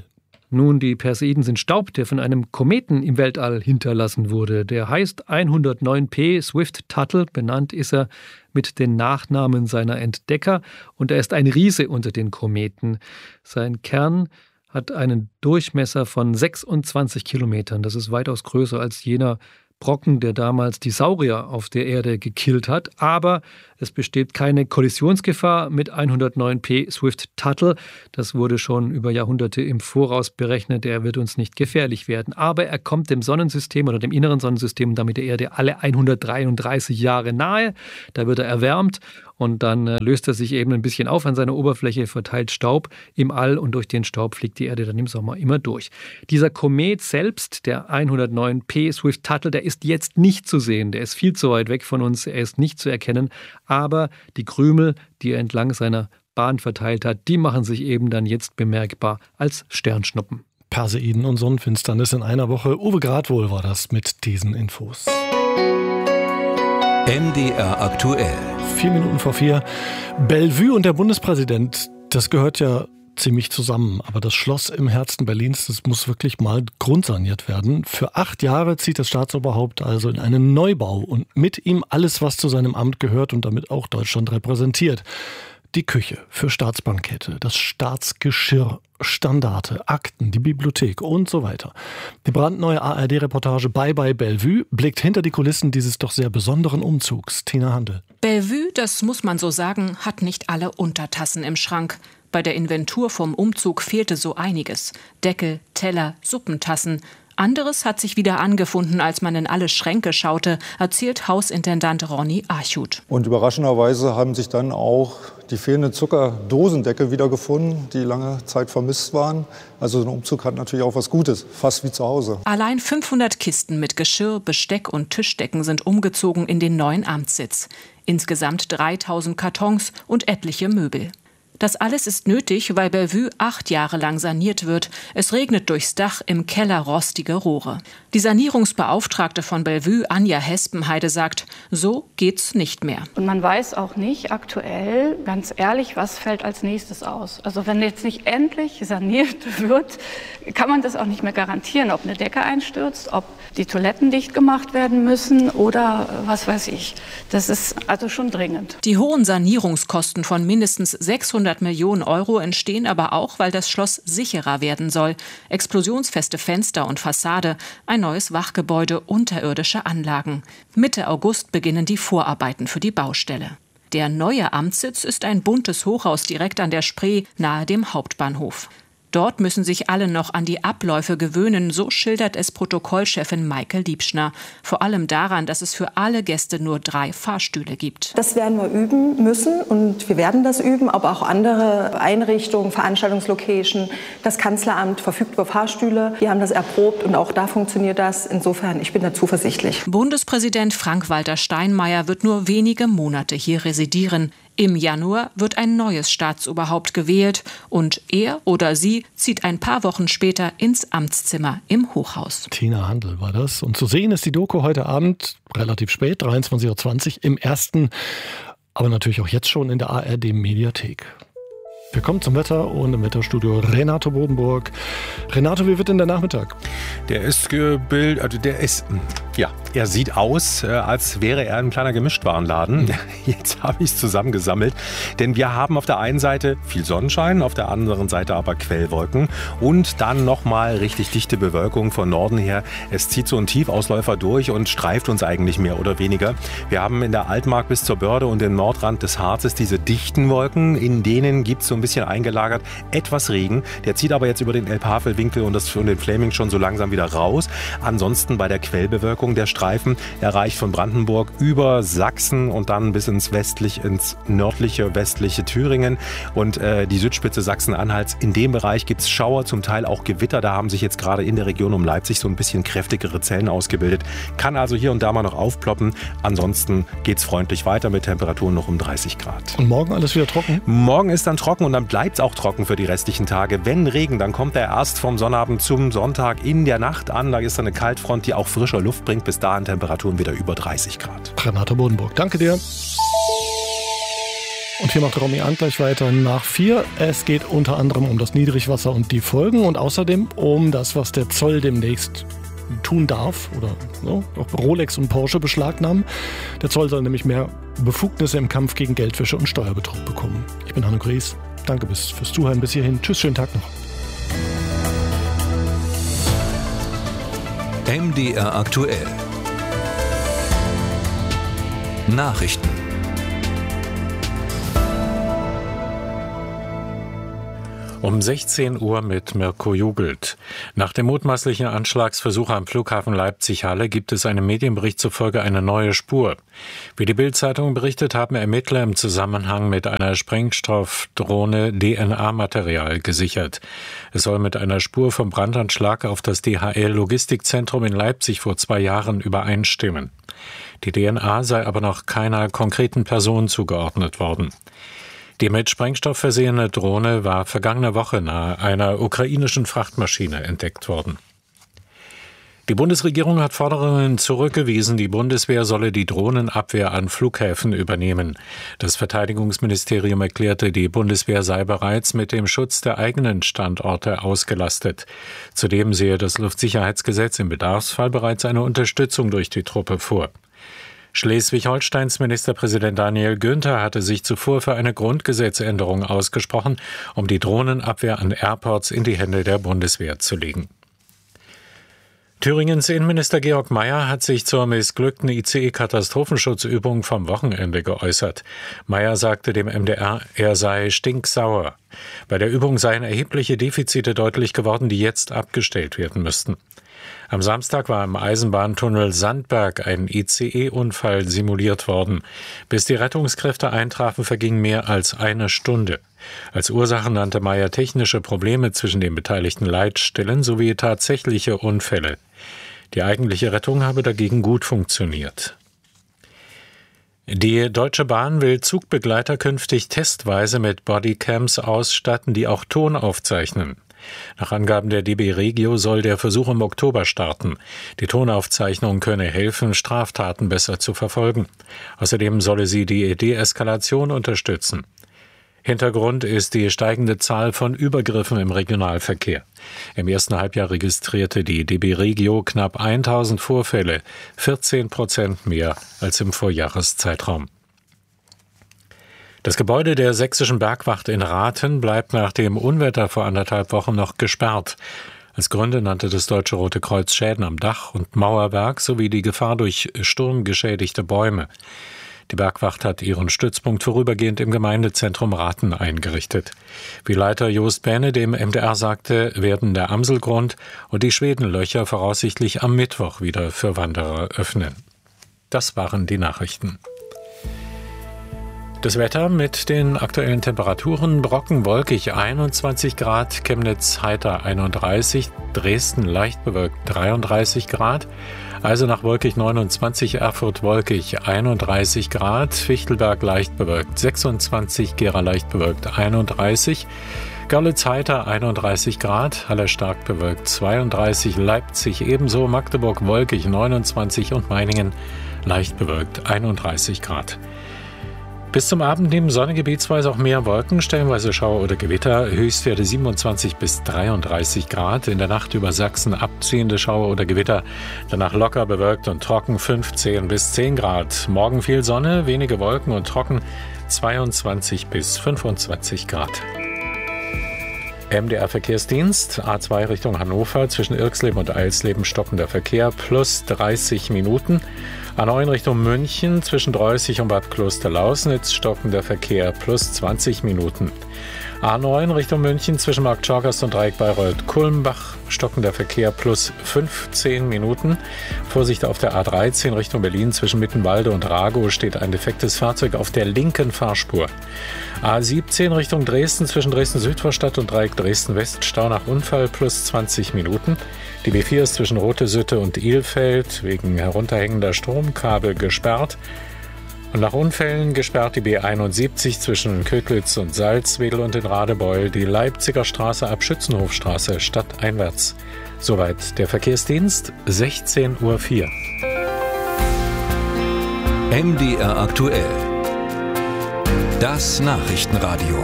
Nun, die Perseiden sind Staub, der von einem Kometen im Weltall hinterlassen wurde. Der heißt hundertneun P Swift-Tuttle, benannt ist er mit den Nachnamen seiner Entdecker. Und er ist ein Riese unter den Kometen. Sein Kern hat einen Durchmesser von sechsundzwanzig Kilometern. Das ist weitaus größer als jener Brocken, der damals die Saurier auf der Erde gekillt hat. Aber es besteht keine Kollisionsgefahr mit hundertneun P Swift-Tuttle. Das wurde schon über Jahrhunderte im Voraus berechnet. Er wird uns nicht gefährlich werden. Aber er kommt dem Sonnensystem oder dem inneren Sonnensystem und damit der Erde alle hundertdreiunddreißig Jahre nahe. Da wird er erwärmt und dann löst er sich eben ein bisschen auf an seiner Oberfläche, verteilt Staub im All und durch den Staub fliegt die Erde dann im Sommer immer durch. Dieser Komet selbst, der hundertneun P Swift-Tuttle, der ist jetzt nicht zu sehen. Der ist viel zu weit weg von uns. Er ist nicht zu erkennen. Aber die Krümel, die er entlang seiner Bahn verteilt hat, die machen sich eben dann jetzt bemerkbar als Sternschnuppen. Perseiden und Sonnenfinsternis in einer Woche. Uwe Gradwohl war das mit diesen Infos. M D R aktuell. Vier Minuten vor vier. Bellevue und der Bundespräsident, das gehört ja ziemlich zusammen. Aber das Schloss im Herzen Berlins, das muss wirklich mal grundsaniert werden. Für acht Jahre zieht das Staatsoberhaupt also in einen Neubau und mit ihm alles, was zu seinem Amt gehört und damit auch Deutschland repräsentiert. Die Küche für Staatsbankette, das Staatsgeschirr, Standarte, Akten, die Bibliothek und so weiter. Die brandneue A R D-Reportage Bye Bye Bellevue blickt hinter die Kulissen dieses doch sehr besonderen Umzugs. Tina Handel. Bellevue, das muss man so sagen, hat nicht alle Untertassen im Schrank. Bei der Inventur vom Umzug fehlte so einiges. Deckel, Teller, Suppentassen. Anderes hat sich wieder angefunden, als man in alle Schränke schaute, erzählt Hausintendant Ronny Archut. Und überraschenderweise haben sich dann auch die fehlenden Zuckerdosendeckel wiedergefunden, die lange Zeit vermisst waren. Also ein Umzug hat natürlich auch was Gutes, fast wie zu Hause. Allein fünfhundert Kisten mit Geschirr, Besteck und Tischdecken sind umgezogen in den neuen Amtssitz. Insgesamt dreitausend Kartons und etliche Möbel. Das alles ist nötig, weil Bellevue acht Jahre lang saniert wird. Es regnet durchs Dach, im Keller rostige Rohre. Die Sanierungsbeauftragte von Bellevue, Anja Hespenheide, sagt, so geht's nicht mehr. Und man weiß auch nicht aktuell, ganz ehrlich, was fällt als nächstes aus. Also wenn jetzt nicht endlich saniert wird, kann man das auch nicht mehr garantieren, ob eine Decke einstürzt, ob die Toiletten dicht gemacht werden müssen oder was weiß ich. Das ist also schon dringend. Die hohen Sanierungskosten von mindestens sechshundert Millionen Euro entstehen aber auch, weil das Schloss sicherer werden soll. Explosionsfeste Fenster und Fassade, ein neues Wachgebäude, unterirdische Anlagen. Mitte August beginnen die Vorarbeiten für die Baustelle. Der neue Amtssitz ist ein buntes Hochhaus direkt an der Spree, nahe dem Hauptbahnhof. Dort müssen sich alle noch an die Abläufe gewöhnen, so schildert es Protokollchefin Maike Liebschner. Vor allem daran, dass es für alle Gäste nur drei Fahrstühle gibt. Das werden wir üben müssen und wir werden das üben, aber auch andere Einrichtungen, Veranstaltungslocation, das Kanzleramt verfügt über Fahrstühle. Wir haben das erprobt und auch da funktioniert das. Insofern, ich bin da zuversichtlich. Bundespräsident Frank-Walter Steinmeier wird nur wenige Monate hier residieren. Im Januar wird ein neues Staatsoberhaupt gewählt und er oder sie zieht ein paar Wochen später ins Amtszimmer im Hochhaus. Tina Handel war das. Und zu sehen ist die Doku heute Abend, relativ spät, dreiundzwanzig Uhr zwanzig, im ersten, aber natürlich auch jetzt schon in der A R D-Mediathek. Wir kommen zum Wetter und im Wetterstudio Renato Bodenburg. Renato, wie wird denn der Nachmittag? Der ist gebildet, also der ist, ja, er sieht aus, äh, als wäre er ein kleiner Gemischtwarenladen. Mhm. Jetzt habe ich es zusammengesammelt, denn wir haben auf der einen Seite viel Sonnenschein, auf der anderen Seite aber Quellwolken und dann nochmal richtig dichte Bewölkung von Norden her. Es zieht so ein Tiefausläufer durch und streift uns eigentlich mehr oder weniger. Wir haben in der Altmark bis zur Börde und im Nordrand des Harzes diese dichten Wolken, in denen gibt es so ein bisschen eingelagert etwas Regen. Der zieht aber jetzt über den Elbhavelwinkel und das und den Fläming schon so langsam wieder raus. Ansonsten bei der Quellbewölkung der Streifen erreicht von Brandenburg über Sachsen und dann bis ins westlich, ins nördliche, westliche Thüringen und äh, die Südspitze Sachsen-Anhalts. In dem Bereich gibt es Schauer, zum Teil auch Gewitter. Da haben sich jetzt gerade in der Region um Leipzig so ein bisschen kräftigere Zellen ausgebildet. Kann also hier und da mal noch aufploppen. Ansonsten geht es freundlich weiter mit Temperaturen noch um dreißig Grad. Und morgen alles wieder trocken? Morgen ist dann trocken und dann bleibt es auch trocken für die restlichen Tage. Wenn Regen, dann kommt er erst vom Sonnabend zum Sonntag in der Nacht an. Da ist dann eine Kaltfront, die auch frischer Luft bringt. Bis dahin Temperaturen wieder über dreißig Grad. Renato Bodenburg, danke dir. Und hier macht Romy Arndt gleich weiter nach vier. Es geht unter anderem um das Niedrigwasser und die Folgen und außerdem um das, was der Zoll demnächst tun darf oder so, auch Rolex und Porsche beschlagnahmen. Der Zoll soll nämlich mehr Befugnisse im Kampf gegen Geldwäsche und Steuerbetrug bekommen. Ich bin Hanno Gries. Danke bis, fürs Zuhören bis hierhin. Tschüss, schönen Tag noch. M D R aktuell. Nachrichten. Um sechzehn Uhr mit Mirko Jugelt. Nach dem mutmaßlichen Anschlagsversuch am Flughafen Leipzig-Halle gibt es einem Medienbericht zufolge eine neue Spur. Wie die Bild-Zeitung berichtet, haben Ermittler im Zusammenhang mit einer Sprengstoffdrohne D N A-Material gesichert. Es soll mit einer Spur vom Brandanschlag auf das D H L-Logistikzentrum in Leipzig vor zwei Jahren übereinstimmen. Die D N A sei aber noch keiner konkreten Person zugeordnet worden. Die mit Sprengstoff versehene Drohne war vergangene Woche nahe einer ukrainischen Frachtmaschine entdeckt worden. Die Bundesregierung hat Forderungen zurückgewiesen, die Bundeswehr solle die Drohnenabwehr an Flughäfen übernehmen. Das Verteidigungsministerium erklärte, die Bundeswehr sei bereits mit dem Schutz der eigenen Standorte ausgelastet. Zudem sehe das Luftsicherheitsgesetz im Bedarfsfall bereits eine Unterstützung durch die Truppe vor. Schleswig-Holsteins Ministerpräsident Daniel Günther hatte sich zuvor für eine Grundgesetzänderung ausgesprochen, um die Drohnenabwehr an Airports in die Hände der Bundeswehr zu legen. Thüringens Innenminister Georg Mayer hat sich zur missglückten I C E-Katastrophenschutzübung vom Wochenende geäußert. Mayer sagte dem M D R, er sei stinksauer. Bei der Übung seien erhebliche Defizite deutlich geworden, die jetzt abgestellt werden müssten. Am Samstag war im Eisenbahntunnel Sandberg ein I C E-Unfall simuliert worden. Bis die Rettungskräfte eintrafen, verging mehr als eine Stunde. Als Ursache nannte Mayer technische Probleme zwischen den beteiligten Leitstellen sowie tatsächliche Unfälle. Die eigentliche Rettung habe dagegen gut funktioniert. Die Deutsche Bahn will Zugbegleiter künftig testweise mit Bodycams ausstatten, die auch Ton aufzeichnen. Nach Angaben der D B Regio soll der Versuch im Oktober starten. Die Tonaufzeichnung könne helfen, Straftaten besser zu verfolgen. Außerdem solle sie die Deeskalation unterstützen. Hintergrund ist die steigende Zahl von Übergriffen im Regionalverkehr. Im ersten Halbjahr registrierte die D B Regio knapp tausend Vorfälle, vierzehn Prozent mehr als im Vorjahreszeitraum. Das Gebäude der Sächsischen Bergwacht in Rathen bleibt nach dem Unwetter vor anderthalb Wochen noch gesperrt. Als Gründe nannte das Deutsche Rote Kreuz Schäden am Dach und Mauerwerk sowie die Gefahr durch Sturm geschädigte Bäume. Die Bergwacht hat ihren Stützpunkt vorübergehend im Gemeindezentrum Rathen eingerichtet. Wie Leiter Jost Bähne dem M D R sagte, werden der Amselgrund und die Schwedenlöcher voraussichtlich am Mittwoch wieder für Wanderer öffnen. Das waren die Nachrichten. Das Wetter mit den aktuellen Temperaturen: Brocken wolkig einundzwanzig Grad, Chemnitz heiter einunddreißig, Dresden leicht bewölkt dreiunddreißig Grad, Eisenach wolkig neunundzwanzig, Erfurt wolkig einunddreißig Grad, Fichtelberg leicht bewölkt sechsundzwanzig, Gera leicht bewölkt einunddreißig, Görlitz heiter einunddreißig Grad, Halle stark bewölkt zweiunddreißig, Leipzig ebenso, Magdeburg wolkig neunundzwanzig und Meiningen leicht bewölkt einunddreißig Grad. Bis zum Abend nehmen Sonne, gebietsweise auch mehr Wolken, stellenweise Schauer oder Gewitter, Höchstwerte siebenundzwanzig bis dreiunddreißig Grad. In der Nacht über Sachsen abziehende Schauer oder Gewitter, danach locker bewölkt und trocken fünfzehn bis zehn Grad. Morgen viel Sonne, wenige Wolken und trocken zweiundzwanzig bis fünfundzwanzig Grad. M D R Verkehrsdienst, A zwei Richtung Hannover, zwischen Irxleben und Eilsleben stockender Verkehr, plus dreißig Minuten. A neun Richtung München, zwischen Dreußig und Bad Klosterlausnitz, stockender Verkehr, plus zwanzig Minuten. A neun Richtung München, zwischen Markt Schorgast und Dreieck Bayreuth-Kulmbach, stockender Verkehr, plus fünfzehn Minuten. Vorsicht auf der A dreizehn Richtung Berlin, zwischen Mittenwalde und Ragow steht ein defektes Fahrzeug auf der linken Fahrspur. A siebzehn Richtung Dresden, zwischen Dresden-Südvorstadt und Dreieck Dresden-West, Stau nach Unfall, plus zwanzig Minuten. Die B vier ist zwischen Rote-Sütte und Ilfeld wegen herunterhängender Stromkabel gesperrt. Und nach Unfällen gesperrt die B einundsiebzig zwischen Ködlitz und Salzwedel und in Radebeul, die Leipziger Straße ab Schützenhofstraße stadteinwärts. Soweit der Verkehrsdienst, sechzehn Uhr vier. M D R aktuell. Das Nachrichtenradio.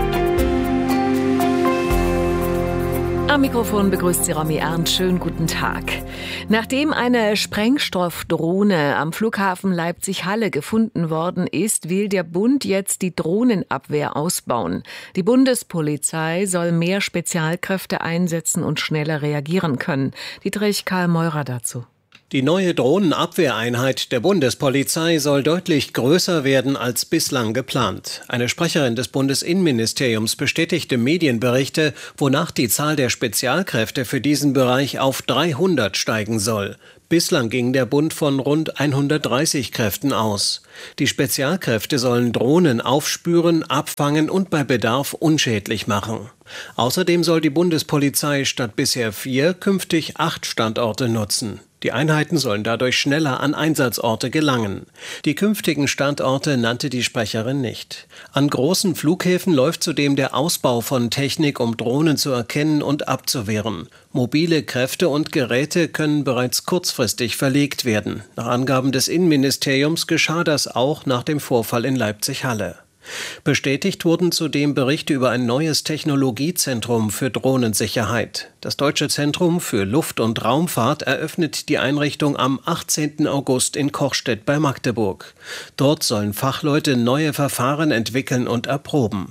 Am Mikrofon begrüßt Sie Romy Ernst. Schönen guten Tag. Nachdem eine Sprengstoffdrohne am Flughafen Leipzig-Halle gefunden worden ist, will der Bund jetzt die Drohnenabwehr ausbauen. Die Bundespolizei soll mehr Spezialkräfte einsetzen und schneller reagieren können. Dietrich Karl Meurer dazu. Die neue Drohnenabwehreinheit der Bundespolizei soll deutlich größer werden als bislang geplant. Eine Sprecherin des Bundesinnenministeriums bestätigte Medienberichte, wonach die Zahl der Spezialkräfte für diesen Bereich auf dreihundert steigen soll. Bislang ging der Bund von rund hundertdreißig Kräften aus. Die Spezialkräfte sollen Drohnen aufspüren, abfangen und bei Bedarf unschädlich machen. Außerdem soll die Bundespolizei statt bisher vier künftig acht Standorte nutzen. Die Einheiten sollen dadurch schneller an Einsatzorte gelangen. Die künftigen Standorte nannte die Sprecherin nicht. An großen Flughäfen läuft zudem der Ausbau von Technik, um Drohnen zu erkennen und abzuwehren. Mobile Kräfte und Geräte können bereits kurzfristig verlegt werden. Nach Angaben des Innenministeriums geschah das auch nach dem Vorfall in Leipzig-Halle. Bestätigt wurden zudem Berichte über ein neues Technologiezentrum für Drohnensicherheit. Das Deutsche Zentrum für Luft- und Raumfahrt eröffnet die Einrichtung am achtzehnten August in Kochstedt bei Magdeburg. Dort sollen Fachleute neue Verfahren entwickeln und erproben.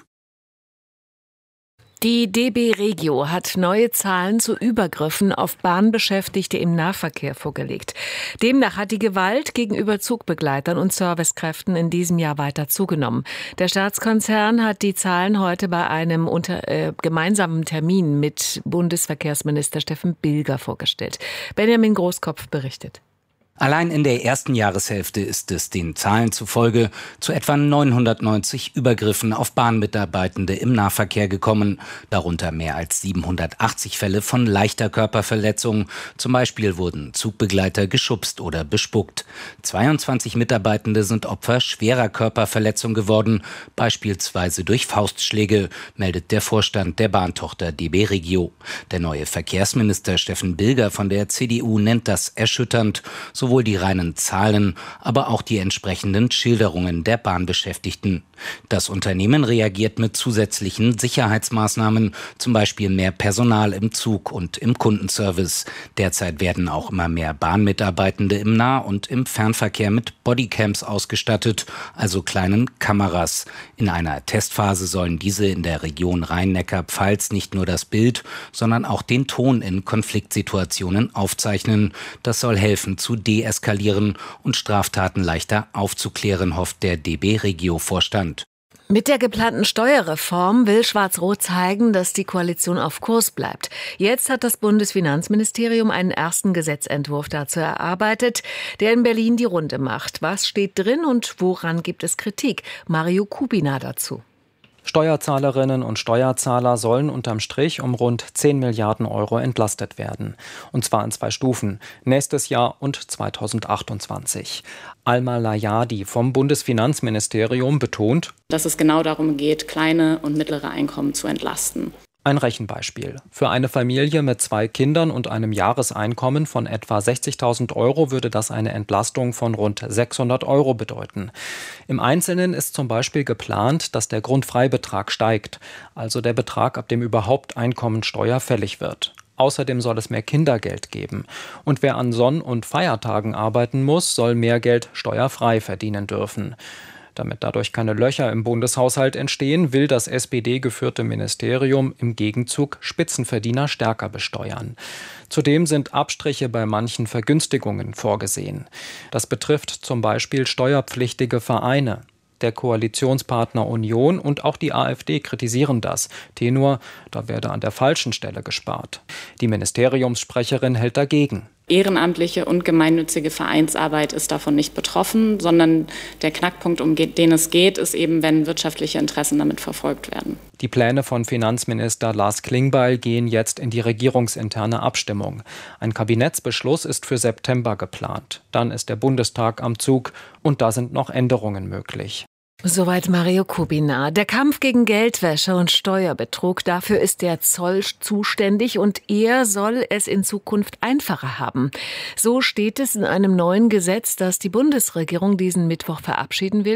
Die D B Regio hat neue Zahlen zu Übergriffen auf Bahnbeschäftigte im Nahverkehr vorgelegt. Demnach hat die Gewalt gegenüber Zugbegleitern und Servicekräften in diesem Jahr weiter zugenommen. Der Staatskonzern hat die Zahlen heute bei einem unter, äh, gemeinsamen Termin mit Bundesverkehrsminister Steffen Bilger vorgestellt. Benjamin Großkopf berichtet. Allein in der ersten Jahreshälfte ist es den Zahlen zufolge zu etwa neunhundertneunzig Übergriffen auf Bahnmitarbeitende im Nahverkehr gekommen, darunter mehr als siebenhundertachtzig Fälle von leichter Körperverletzung. Zum Beispiel wurden Zugbegleiter geschubst oder bespuckt. zweiundzwanzig Mitarbeitende sind Opfer schwerer Körperverletzung geworden, beispielsweise durch Faustschläge, meldet der Vorstand der Bahntochter D B Regio. Der neue Verkehrsminister Steffen Bilger von der C D U nennt das erschütternd. Sowohl die reinen Zahlen, aber auch die entsprechenden Schilderungen der Bahnbeschäftigten. Das Unternehmen reagiert mit zusätzlichen Sicherheitsmaßnahmen, zum Beispiel mehr Personal im Zug und im Kundenservice. Derzeit werden auch immer mehr Bahnmitarbeitende im Nah- und im Fernverkehr mit Bodycams ausgestattet, also kleinen Kameras. In einer Testphase sollen diese in der Region Rhein-Neckar-Pfalz nicht nur das Bild, sondern auch den Ton in Konfliktsituationen aufzeichnen. Das soll helfen zu deeskalieren und Straftaten leichter aufzuklären, hofft der D B Regio-Vorstand. Mit der geplanten Steuerreform will Schwarz-Rot zeigen, dass die Koalition auf Kurs bleibt. Jetzt hat das Bundesfinanzministerium einen ersten Gesetzentwurf dazu erarbeitet, der in Berlin die Runde macht. Was steht drin und woran gibt es Kritik? Mario Kubina dazu. Steuerzahlerinnen und Steuerzahler sollen unterm Strich um rund zehn Milliarden Euro entlastet werden. Und zwar in zwei Stufen, nächstes Jahr und zweitausendachtundzwanzig. Alma Layadi vom Bundesfinanzministerium betont, dass es genau darum geht, kleine und mittlere Einkommen zu entlasten. Ein Rechenbeispiel. Für eine Familie mit zwei Kindern und einem Jahreseinkommen von etwa sechzigtausend Euro würde das eine Entlastung von rund sechshundert Euro bedeuten. Im Einzelnen ist zum Beispiel geplant, dass der Grundfreibetrag steigt, also der Betrag, ab dem überhaupt Einkommensteuer fällig wird. Außerdem soll es mehr Kindergeld geben. Und wer an Sonn- und Feiertagen arbeiten muss, soll mehr Geld steuerfrei verdienen dürfen. Damit dadurch keine Löcher im Bundeshaushalt entstehen, will das S P D-geführte Ministerium im Gegenzug Spitzenverdiener stärker besteuern. Zudem sind Abstriche bei manchen Vergünstigungen vorgesehen. Das betrifft zum Beispiel steuerpflichtige Vereine. Der Koalitionspartner Union und auch die AfD kritisieren das. Tenor, da werde an der falschen Stelle gespart. Die Ministeriumssprecherin hält dagegen. Ehrenamtliche und gemeinnützige Vereinsarbeit ist davon nicht betroffen, sondern der Knackpunkt, um den es geht, ist eben, wenn wirtschaftliche Interessen damit verfolgt werden. Die Pläne von Finanzminister Lars Klingbeil gehen jetzt in die regierungsinterne Abstimmung. Ein Kabinettsbeschluss ist für September geplant. Dann ist der Bundestag am Zug und da sind noch Änderungen möglich. Soweit Mario Kubina. Der Kampf gegen Geldwäsche und Steuerbetrug, dafür ist der Zoll zuständig und er soll es in Zukunft einfacher haben. So steht es in einem neuen Gesetz, das die Bundesregierung diesen Mittwoch verabschieden will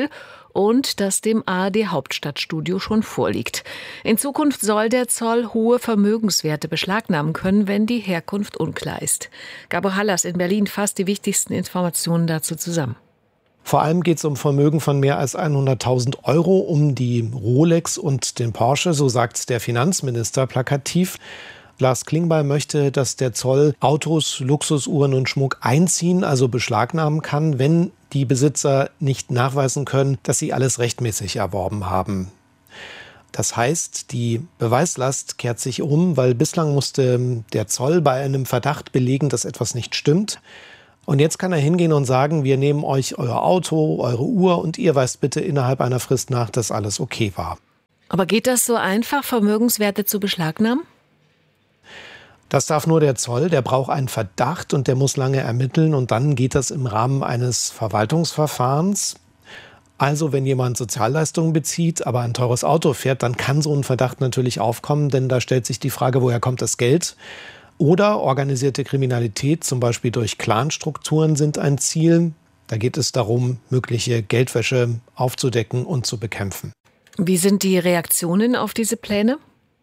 und das dem A R D-Hauptstadtstudio schon vorliegt. In Zukunft soll der Zoll hohe Vermögenswerte beschlagnahmen können, wenn die Herkunft unklar ist. Gabo Hallas in Berlin fasst die wichtigsten Informationen dazu zusammen. Vor allem geht es um Vermögen von mehr als hunderttausend Euro, um die Rolex und den Porsche, so sagt der Finanzminister plakativ. Lars Klingbeil möchte, dass der Zoll Autos, Luxusuhren und Schmuck einziehen, also beschlagnahmen kann, wenn die Besitzer nicht nachweisen können, dass sie alles rechtmäßig erworben haben. Das heißt, die Beweislast kehrt sich um, weil bislang musste der Zoll bei einem Verdacht belegen, dass etwas nicht stimmt. Und jetzt kann er hingehen und sagen, wir nehmen euch euer Auto, eure Uhr und ihr weist bitte innerhalb einer Frist nach, dass alles okay war. Aber geht das so einfach, Vermögenswerte zu beschlagnahmen? Das darf nur der Zoll, der braucht einen Verdacht und der muss lange ermitteln und dann geht das im Rahmen eines Verwaltungsverfahrens. Also wenn jemand Sozialleistungen bezieht, aber ein teures Auto fährt, dann kann so ein Verdacht natürlich aufkommen, denn da stellt sich die Frage, woher kommt das Geld? Oder organisierte Kriminalität, zum Beispiel durch Clanstrukturen, sind ein Ziel. Da geht es darum, mögliche Geldwäsche aufzudecken und zu bekämpfen. Wie sind die Reaktionen auf diese Pläne?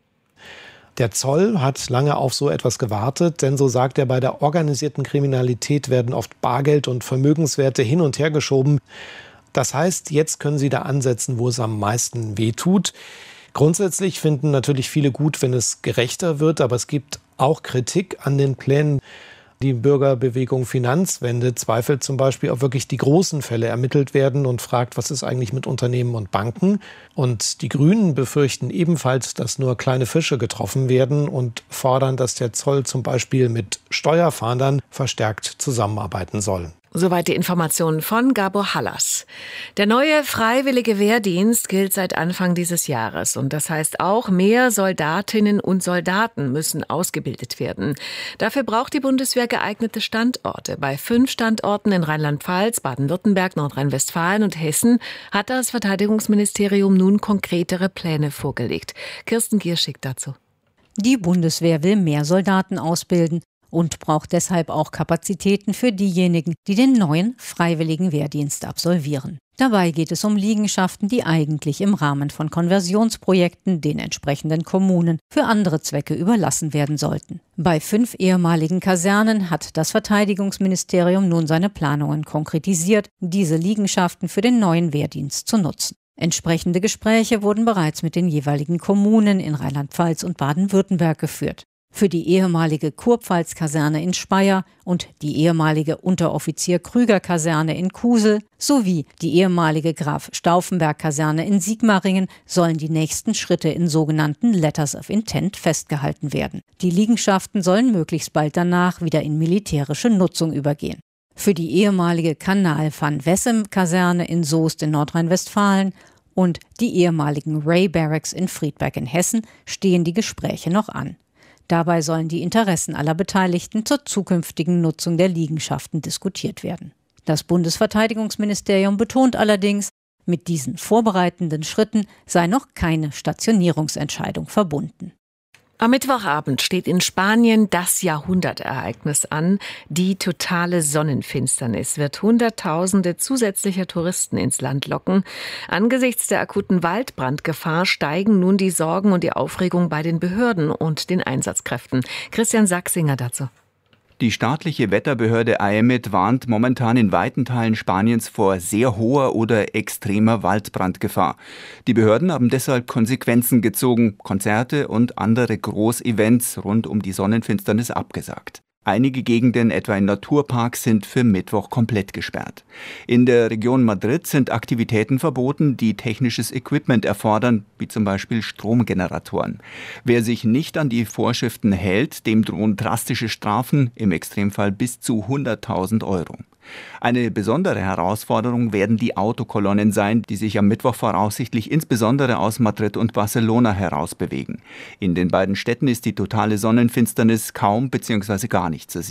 Der Zoll hat lange auf so etwas gewartet, denn so sagt er, bei der organisierten Kriminalität werden oft Bargeld und Vermögenswerte hin und her geschoben. Das heißt, jetzt können sie da ansetzen, wo es am meisten wehtut. Grundsätzlich finden natürlich viele gut, wenn es gerechter wird, aber es gibt auch Kritik an den Plänen. Die Bürgerbewegung Finanzwende zweifelt zum Beispiel, ob wirklich die großen Fälle ermittelt werden und fragt, was ist eigentlich mit Unternehmen und Banken. Und die Grünen befürchten ebenfalls, dass nur kleine Fische getroffen werden und fordern, dass der Zoll zum Beispiel mit Steuerfahndern verstärkt zusammenarbeiten soll. Soweit die Informationen von Gabo Hallas. Der neue freiwillige Wehrdienst gilt seit Anfang dieses Jahres. Und das heißt auch, mehr Soldatinnen und Soldaten müssen ausgebildet werden. Dafür braucht die Bundeswehr geeignete Standorte. Bei fünf Standorten in Rheinland-Pfalz, Baden-Württemberg, Nordrhein-Westfalen und Hessen hat das Verteidigungsministerium nun konkretere Pläne vorgelegt. Kirsten Gierschig dazu. Die Bundeswehr will mehr Soldaten ausbilden und braucht deshalb auch Kapazitäten für diejenigen, die den neuen freiwilligen Wehrdienst absolvieren. Dabei geht es um Liegenschaften, die eigentlich im Rahmen von Konversionsprojekten den entsprechenden Kommunen für andere Zwecke überlassen werden sollten. Bei fünf ehemaligen Kasernen hat das Verteidigungsministerium nun seine Planungen konkretisiert, diese Liegenschaften für den neuen Wehrdienst zu nutzen. Entsprechende Gespräche wurden bereits mit den jeweiligen Kommunen in Rheinland-Pfalz und Baden-Württemberg geführt. Für die ehemalige Kurpfalz-Kaserne in Speyer und die ehemalige Unteroffizier-Krüger-Kaserne in Kusel sowie die ehemalige Graf-Stauffenberg-Kaserne in Sigmaringen sollen die nächsten Schritte in sogenannten Letters of Intent festgehalten werden. Die Liegenschaften sollen möglichst bald danach wieder in militärische Nutzung übergehen. Für die ehemalige Kanal-van-Wessem-Kaserne in Soest in Nordrhein-Westfalen und die ehemaligen Ray Barracks in Friedberg in Hessen stehen die Gespräche noch an. Dabei sollen die Interessen aller Beteiligten zur zukünftigen Nutzung der Liegenschaften diskutiert werden. Das Bundesverteidigungsministerium betont allerdings, mit diesen vorbereitenden Schritten sei noch keine Stationierungsentscheidung verbunden. Am Mittwochabend steht in Spanien das Jahrhundertereignis an. Die totale Sonnenfinsternis wird Hunderttausende zusätzlicher Touristen ins Land locken. Angesichts der akuten Waldbrandgefahr steigen nun die Sorgen und die Aufregung bei den Behörden und den Einsatzkräften. Christian Sachsinger dazu. Die staatliche Wetterbehörde A E M E T warnt momentan in weiten Teilen Spaniens vor sehr hoher oder extremer Waldbrandgefahr. Die Behörden haben deshalb Konsequenzen gezogen, Konzerte und andere Großevents rund um die Sonnenfinsternis abgesagt. Einige Gegenden, etwa in Naturparks, sind für Mittwoch komplett gesperrt. In der Region Madrid sind Aktivitäten verboten, die technisches Equipment erfordern, wie zum Beispiel Stromgeneratoren. Wer sich nicht an die Vorschriften hält, dem drohen drastische Strafen, im Extremfall bis zu hunderttausend Euro. Eine besondere Herausforderung werden die Autokolonnen sein, die sich am Mittwoch voraussichtlich insbesondere aus Madrid und Barcelona herausbewegen. In den beiden Städten ist die totale Sonnenfinsternis kaum bzw. gar nicht zu sehen.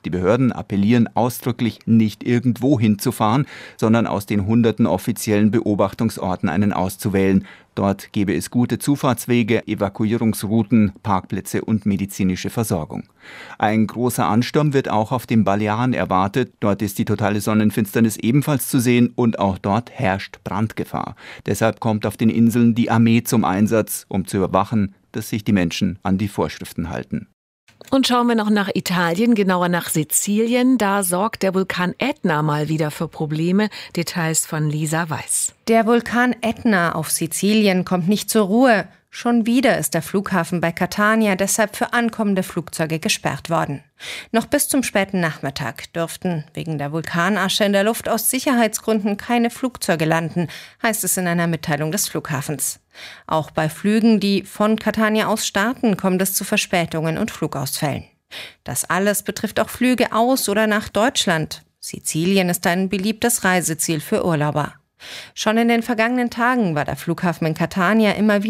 Die Behörden appellieren ausdrücklich, nicht irgendwo hinzufahren, sondern aus den hunderten offiziellen Beobachtungsorten einen auszuwählen. Dort gäbe es gute Zufahrtswege, Evakuierungsrouten, Parkplätze und medizinische Versorgung. Ein großer Ansturm wird auch auf den Balearen erwartet. Dort ist die totale Sonnenfinsternis ebenfalls zu sehen und auch dort herrscht Brandgefahr. Deshalb kommt auf den Inseln die Armee zum Einsatz, um zu überwachen, dass sich die Menschen an die Vorschriften halten. Und schauen wir noch nach Italien, genauer nach Sizilien. Da sorgt der Vulkan Ätna mal wieder für Probleme. Details von Lisa Weiß. Der Vulkan Ätna auf Sizilien kommt nicht zur Ruhe. Schon wieder ist der Flughafen bei Catania deshalb für ankommende Flugzeuge gesperrt worden. Noch bis zum späten Nachmittag dürften wegen der Vulkanasche in der Luft aus Sicherheitsgründen keine Flugzeuge landen, heißt es in einer Mitteilung des Flughafens. Auch bei Flügen, die von Catania aus starten, kommt es zu Verspätungen und Flugausfällen. Das alles betrifft auch Flüge aus oder nach Deutschland. Sizilien ist ein beliebtes Reiseziel für Urlauber. Schon in den vergangenen Tagen war der Flughafen in Catania immer wieder